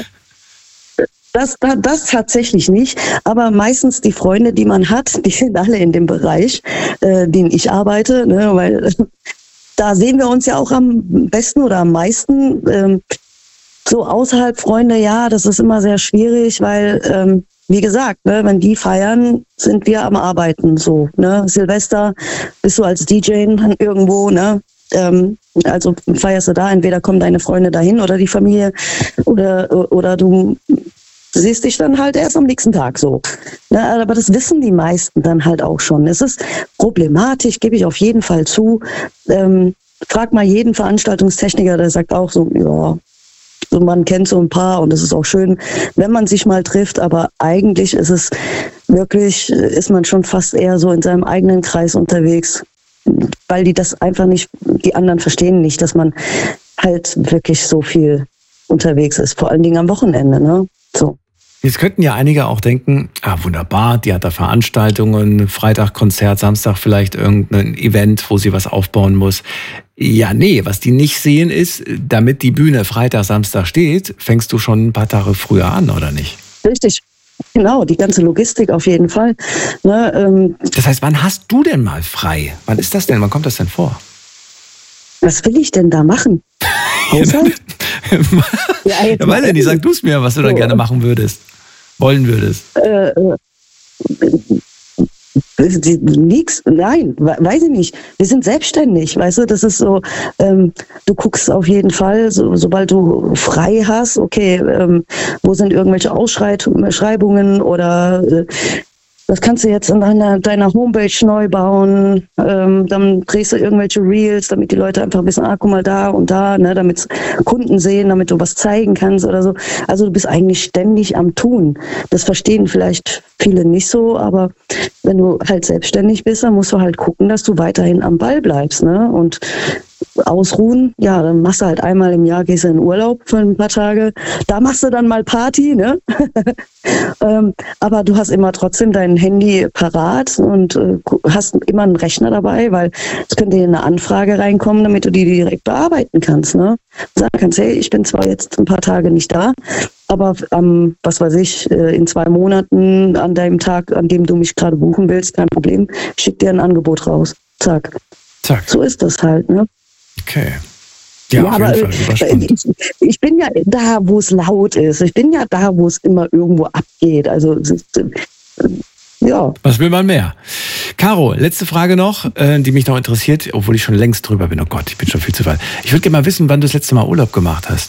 Das tatsächlich nicht, aber meistens die Freunde, die man hat, die sind alle in dem Bereich, den ich arbeite, ne, weil da sehen wir uns ja auch am besten oder am meisten. So außerhalb Freunde, ja, das ist immer sehr schwierig, weil, wie gesagt, ne, wenn die feiern, sind wir am Arbeiten. So, ne? Silvester bist du als DJ irgendwo, ne? Also feierst du da, entweder kommen deine Freunde dahin oder die Familie oder du siehst dich dann halt erst am nächsten Tag so. Ne, aber das wissen die meisten dann halt auch schon. Es ist problematisch, gebe ich auf jeden Fall zu. Frag mal jeden Veranstaltungstechniker, der sagt auch so, ja, so man kennt so ein paar und es ist auch schön, wenn man sich mal trifft, aber eigentlich ist man schon fast eher so in seinem eigenen Kreis unterwegs, weil die das einfach nicht, die anderen verstehen nicht, dass man halt wirklich so viel unterwegs ist, vor allen Dingen am Wochenende, ne? So. Jetzt könnten ja einige auch denken, wunderbar, die hat da Veranstaltungen, Freitag Konzert, Samstag vielleicht irgendein Event, wo sie was aufbauen muss. Ja, nee, was die nicht sehen ist, damit die Bühne Freitag, Samstag steht, fängst du schon ein paar Tage früher an, oder nicht? Richtig, genau, die ganze Logistik auf jeden Fall. Ne, das heißt, wann hast du denn mal frei? Wann ist das denn? Wann kommt das denn vor? Was will ich denn da machen? Haushalt? Ja, weiß ja nicht, sag du es mir, was du dann gerne machen würdest, wollen würdest. Nix, nein, weiß ich nicht. Wir sind selbstständig, weißt du, das ist so, du guckst auf jeden Fall, sobald du frei hast, okay, wo sind irgendwelche Ausschreibungen oder das kannst du jetzt in deiner Homepage neu bauen, dann drehst du irgendwelche Reels, damit die Leute einfach wissen, guck mal da und da, ne, damit Kunden sehen, damit du was zeigen kannst oder so. Also du bist eigentlich ständig am Tun. Das verstehen vielleicht viele nicht so, aber wenn du halt selbstständig bist, dann musst du halt gucken, dass du weiterhin am Ball bleibst, ne, und ausruhen, ja, dann machst du halt einmal im Jahr, gehst du in Urlaub für ein paar Tage, da machst du dann mal Party, ne? Aber du hast immer trotzdem dein Handy parat und hast immer einen Rechner dabei, weil es könnte dir eine Anfrage reinkommen, damit du die direkt bearbeiten kannst, ne? Sagen kannst, hey, ich bin zwar jetzt ein paar Tage nicht da, aber was weiß ich, in 2 Monaten an deinem Tag, an dem du mich gerade buchen willst, kein Problem, schick dir ein Angebot raus. Zack. Zack. So ist das halt, ne? Okay. Ja, auf aber jeden Fall. ich bin ja da, wo es laut ist. Ich bin ja da, wo es immer irgendwo abgeht. Also, ja. Was will man mehr? Caro, letzte Frage noch, die mich noch interessiert, obwohl ich schon längst drüber bin. Oh Gott, ich bin schon viel zu weit. Ich würde gerne mal wissen, wann du das letzte Mal Urlaub gemacht hast.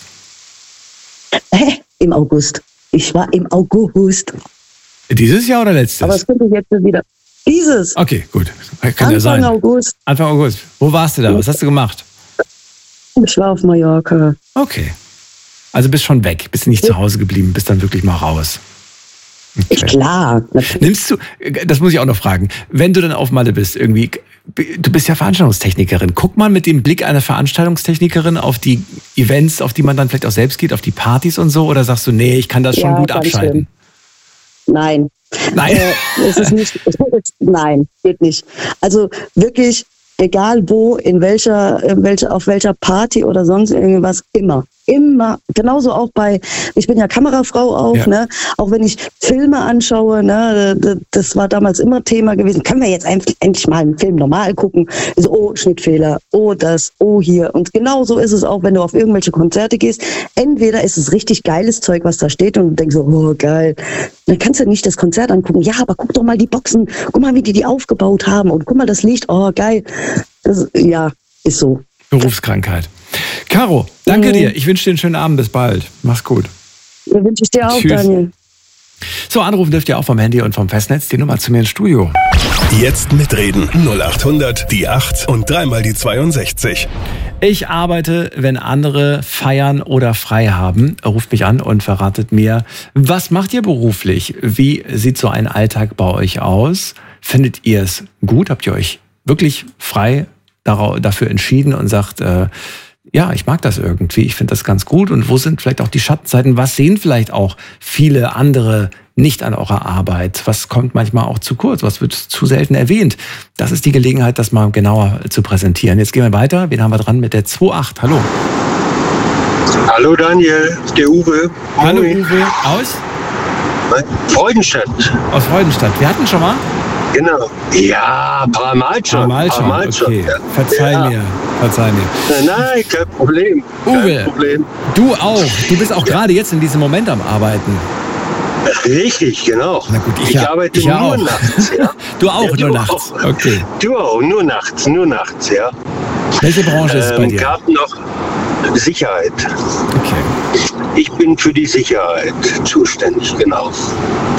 Im August. Ich war im August. Dieses Jahr oder letztes? Aber es könnte jetzt wieder. Dieses. Okay, gut. Kann Anfang ja sein. August. Anfang August. Wo warst du da? Was hast du gemacht? Ich war auf Mallorca. Okay. Also bist schon weg, bist nicht zu Hause geblieben, bist dann wirklich mal raus. Okay. Klar. Natürlich. Nimmst du, das muss ich auch noch fragen, wenn du dann auf Malle bist, irgendwie, du bist ja Veranstaltungstechnikerin, guck mal mit dem Blick einer Veranstaltungstechnikerin auf die Events, auf die man dann vielleicht auch selbst geht, auf die Partys und so, oder sagst du, nee, ich kann das schon gut abschalten? Schön. Nein. Nein. Es ist nicht, nein, geht nicht. Also wirklich, egal wo, auf welcher Party oder sonst irgendwas, immer, genauso auch ich bin ja Kamerafrau auch, ja. Ne? Auch wenn ich Filme anschaue, ne? Das war damals immer Thema gewesen. Können wir jetzt endlich mal einen Film normal gucken? So, oh, Schnittfehler, oh das, oh hier. Und genauso ist es auch, wenn du auf irgendwelche Konzerte gehst. Entweder ist es richtig geiles Zeug, was da steht und du denkst so, oh geil. Dann kannst du nicht das Konzert angucken. Ja, aber guck doch mal die Boxen, guck mal, wie die aufgebaut haben und guck mal das Licht, oh geil. Ja, ist so. Berufskrankheit. Caro, danke dir. Ich wünsche dir einen schönen Abend. Bis bald. Mach's gut. Ja, wünsche ich dir auch, Tschüss. Daniel. So, anrufen dürft ihr auch vom Handy und vom Festnetz. Die Nummer zu mir ins Studio. Jetzt mitreden. 0800 die 8 und 3 mal die 62. Ich arbeite, wenn andere feiern oder frei haben. Ruft mich an und verratet mir, was macht ihr beruflich? Wie sieht so ein Alltag bei euch aus? Findet ihr es gut? Habt ihr euch wirklich frei dafür entschieden und sagt, ja, ich mag das irgendwie, ich finde das ganz gut. Und wo sind vielleicht auch die Schattenseiten? Was sehen vielleicht auch viele andere nicht an eurer Arbeit? Was kommt manchmal auch zu kurz? Was wird zu selten erwähnt? Das ist die Gelegenheit, das mal genauer zu präsentieren. Jetzt gehen wir weiter. Wen haben wir dran mit der 2.8? Hallo. Hallo Daniel, der Uwe. Hallo Uwe. Aus? Freudenstadt. Aus Freudenstadt. Wir hatten schon mal? Genau. Ja, ein paar Mal schon. Okay. Ja. Verzeih mir. Nein, kein Problem. Uwe, du auch. Du bist auch gerade jetzt in diesem Moment am Arbeiten. Richtig, genau. Na gut, ich arbeite ich nur auch. nachts. Ja. Du auch, ja, nur nachts? Auch. Okay. Du auch, nur nachts, ja. Welche Branche ist es bei dir? Gab noch Sicherheit. Okay. Ich bin für die Sicherheit zuständig, genau.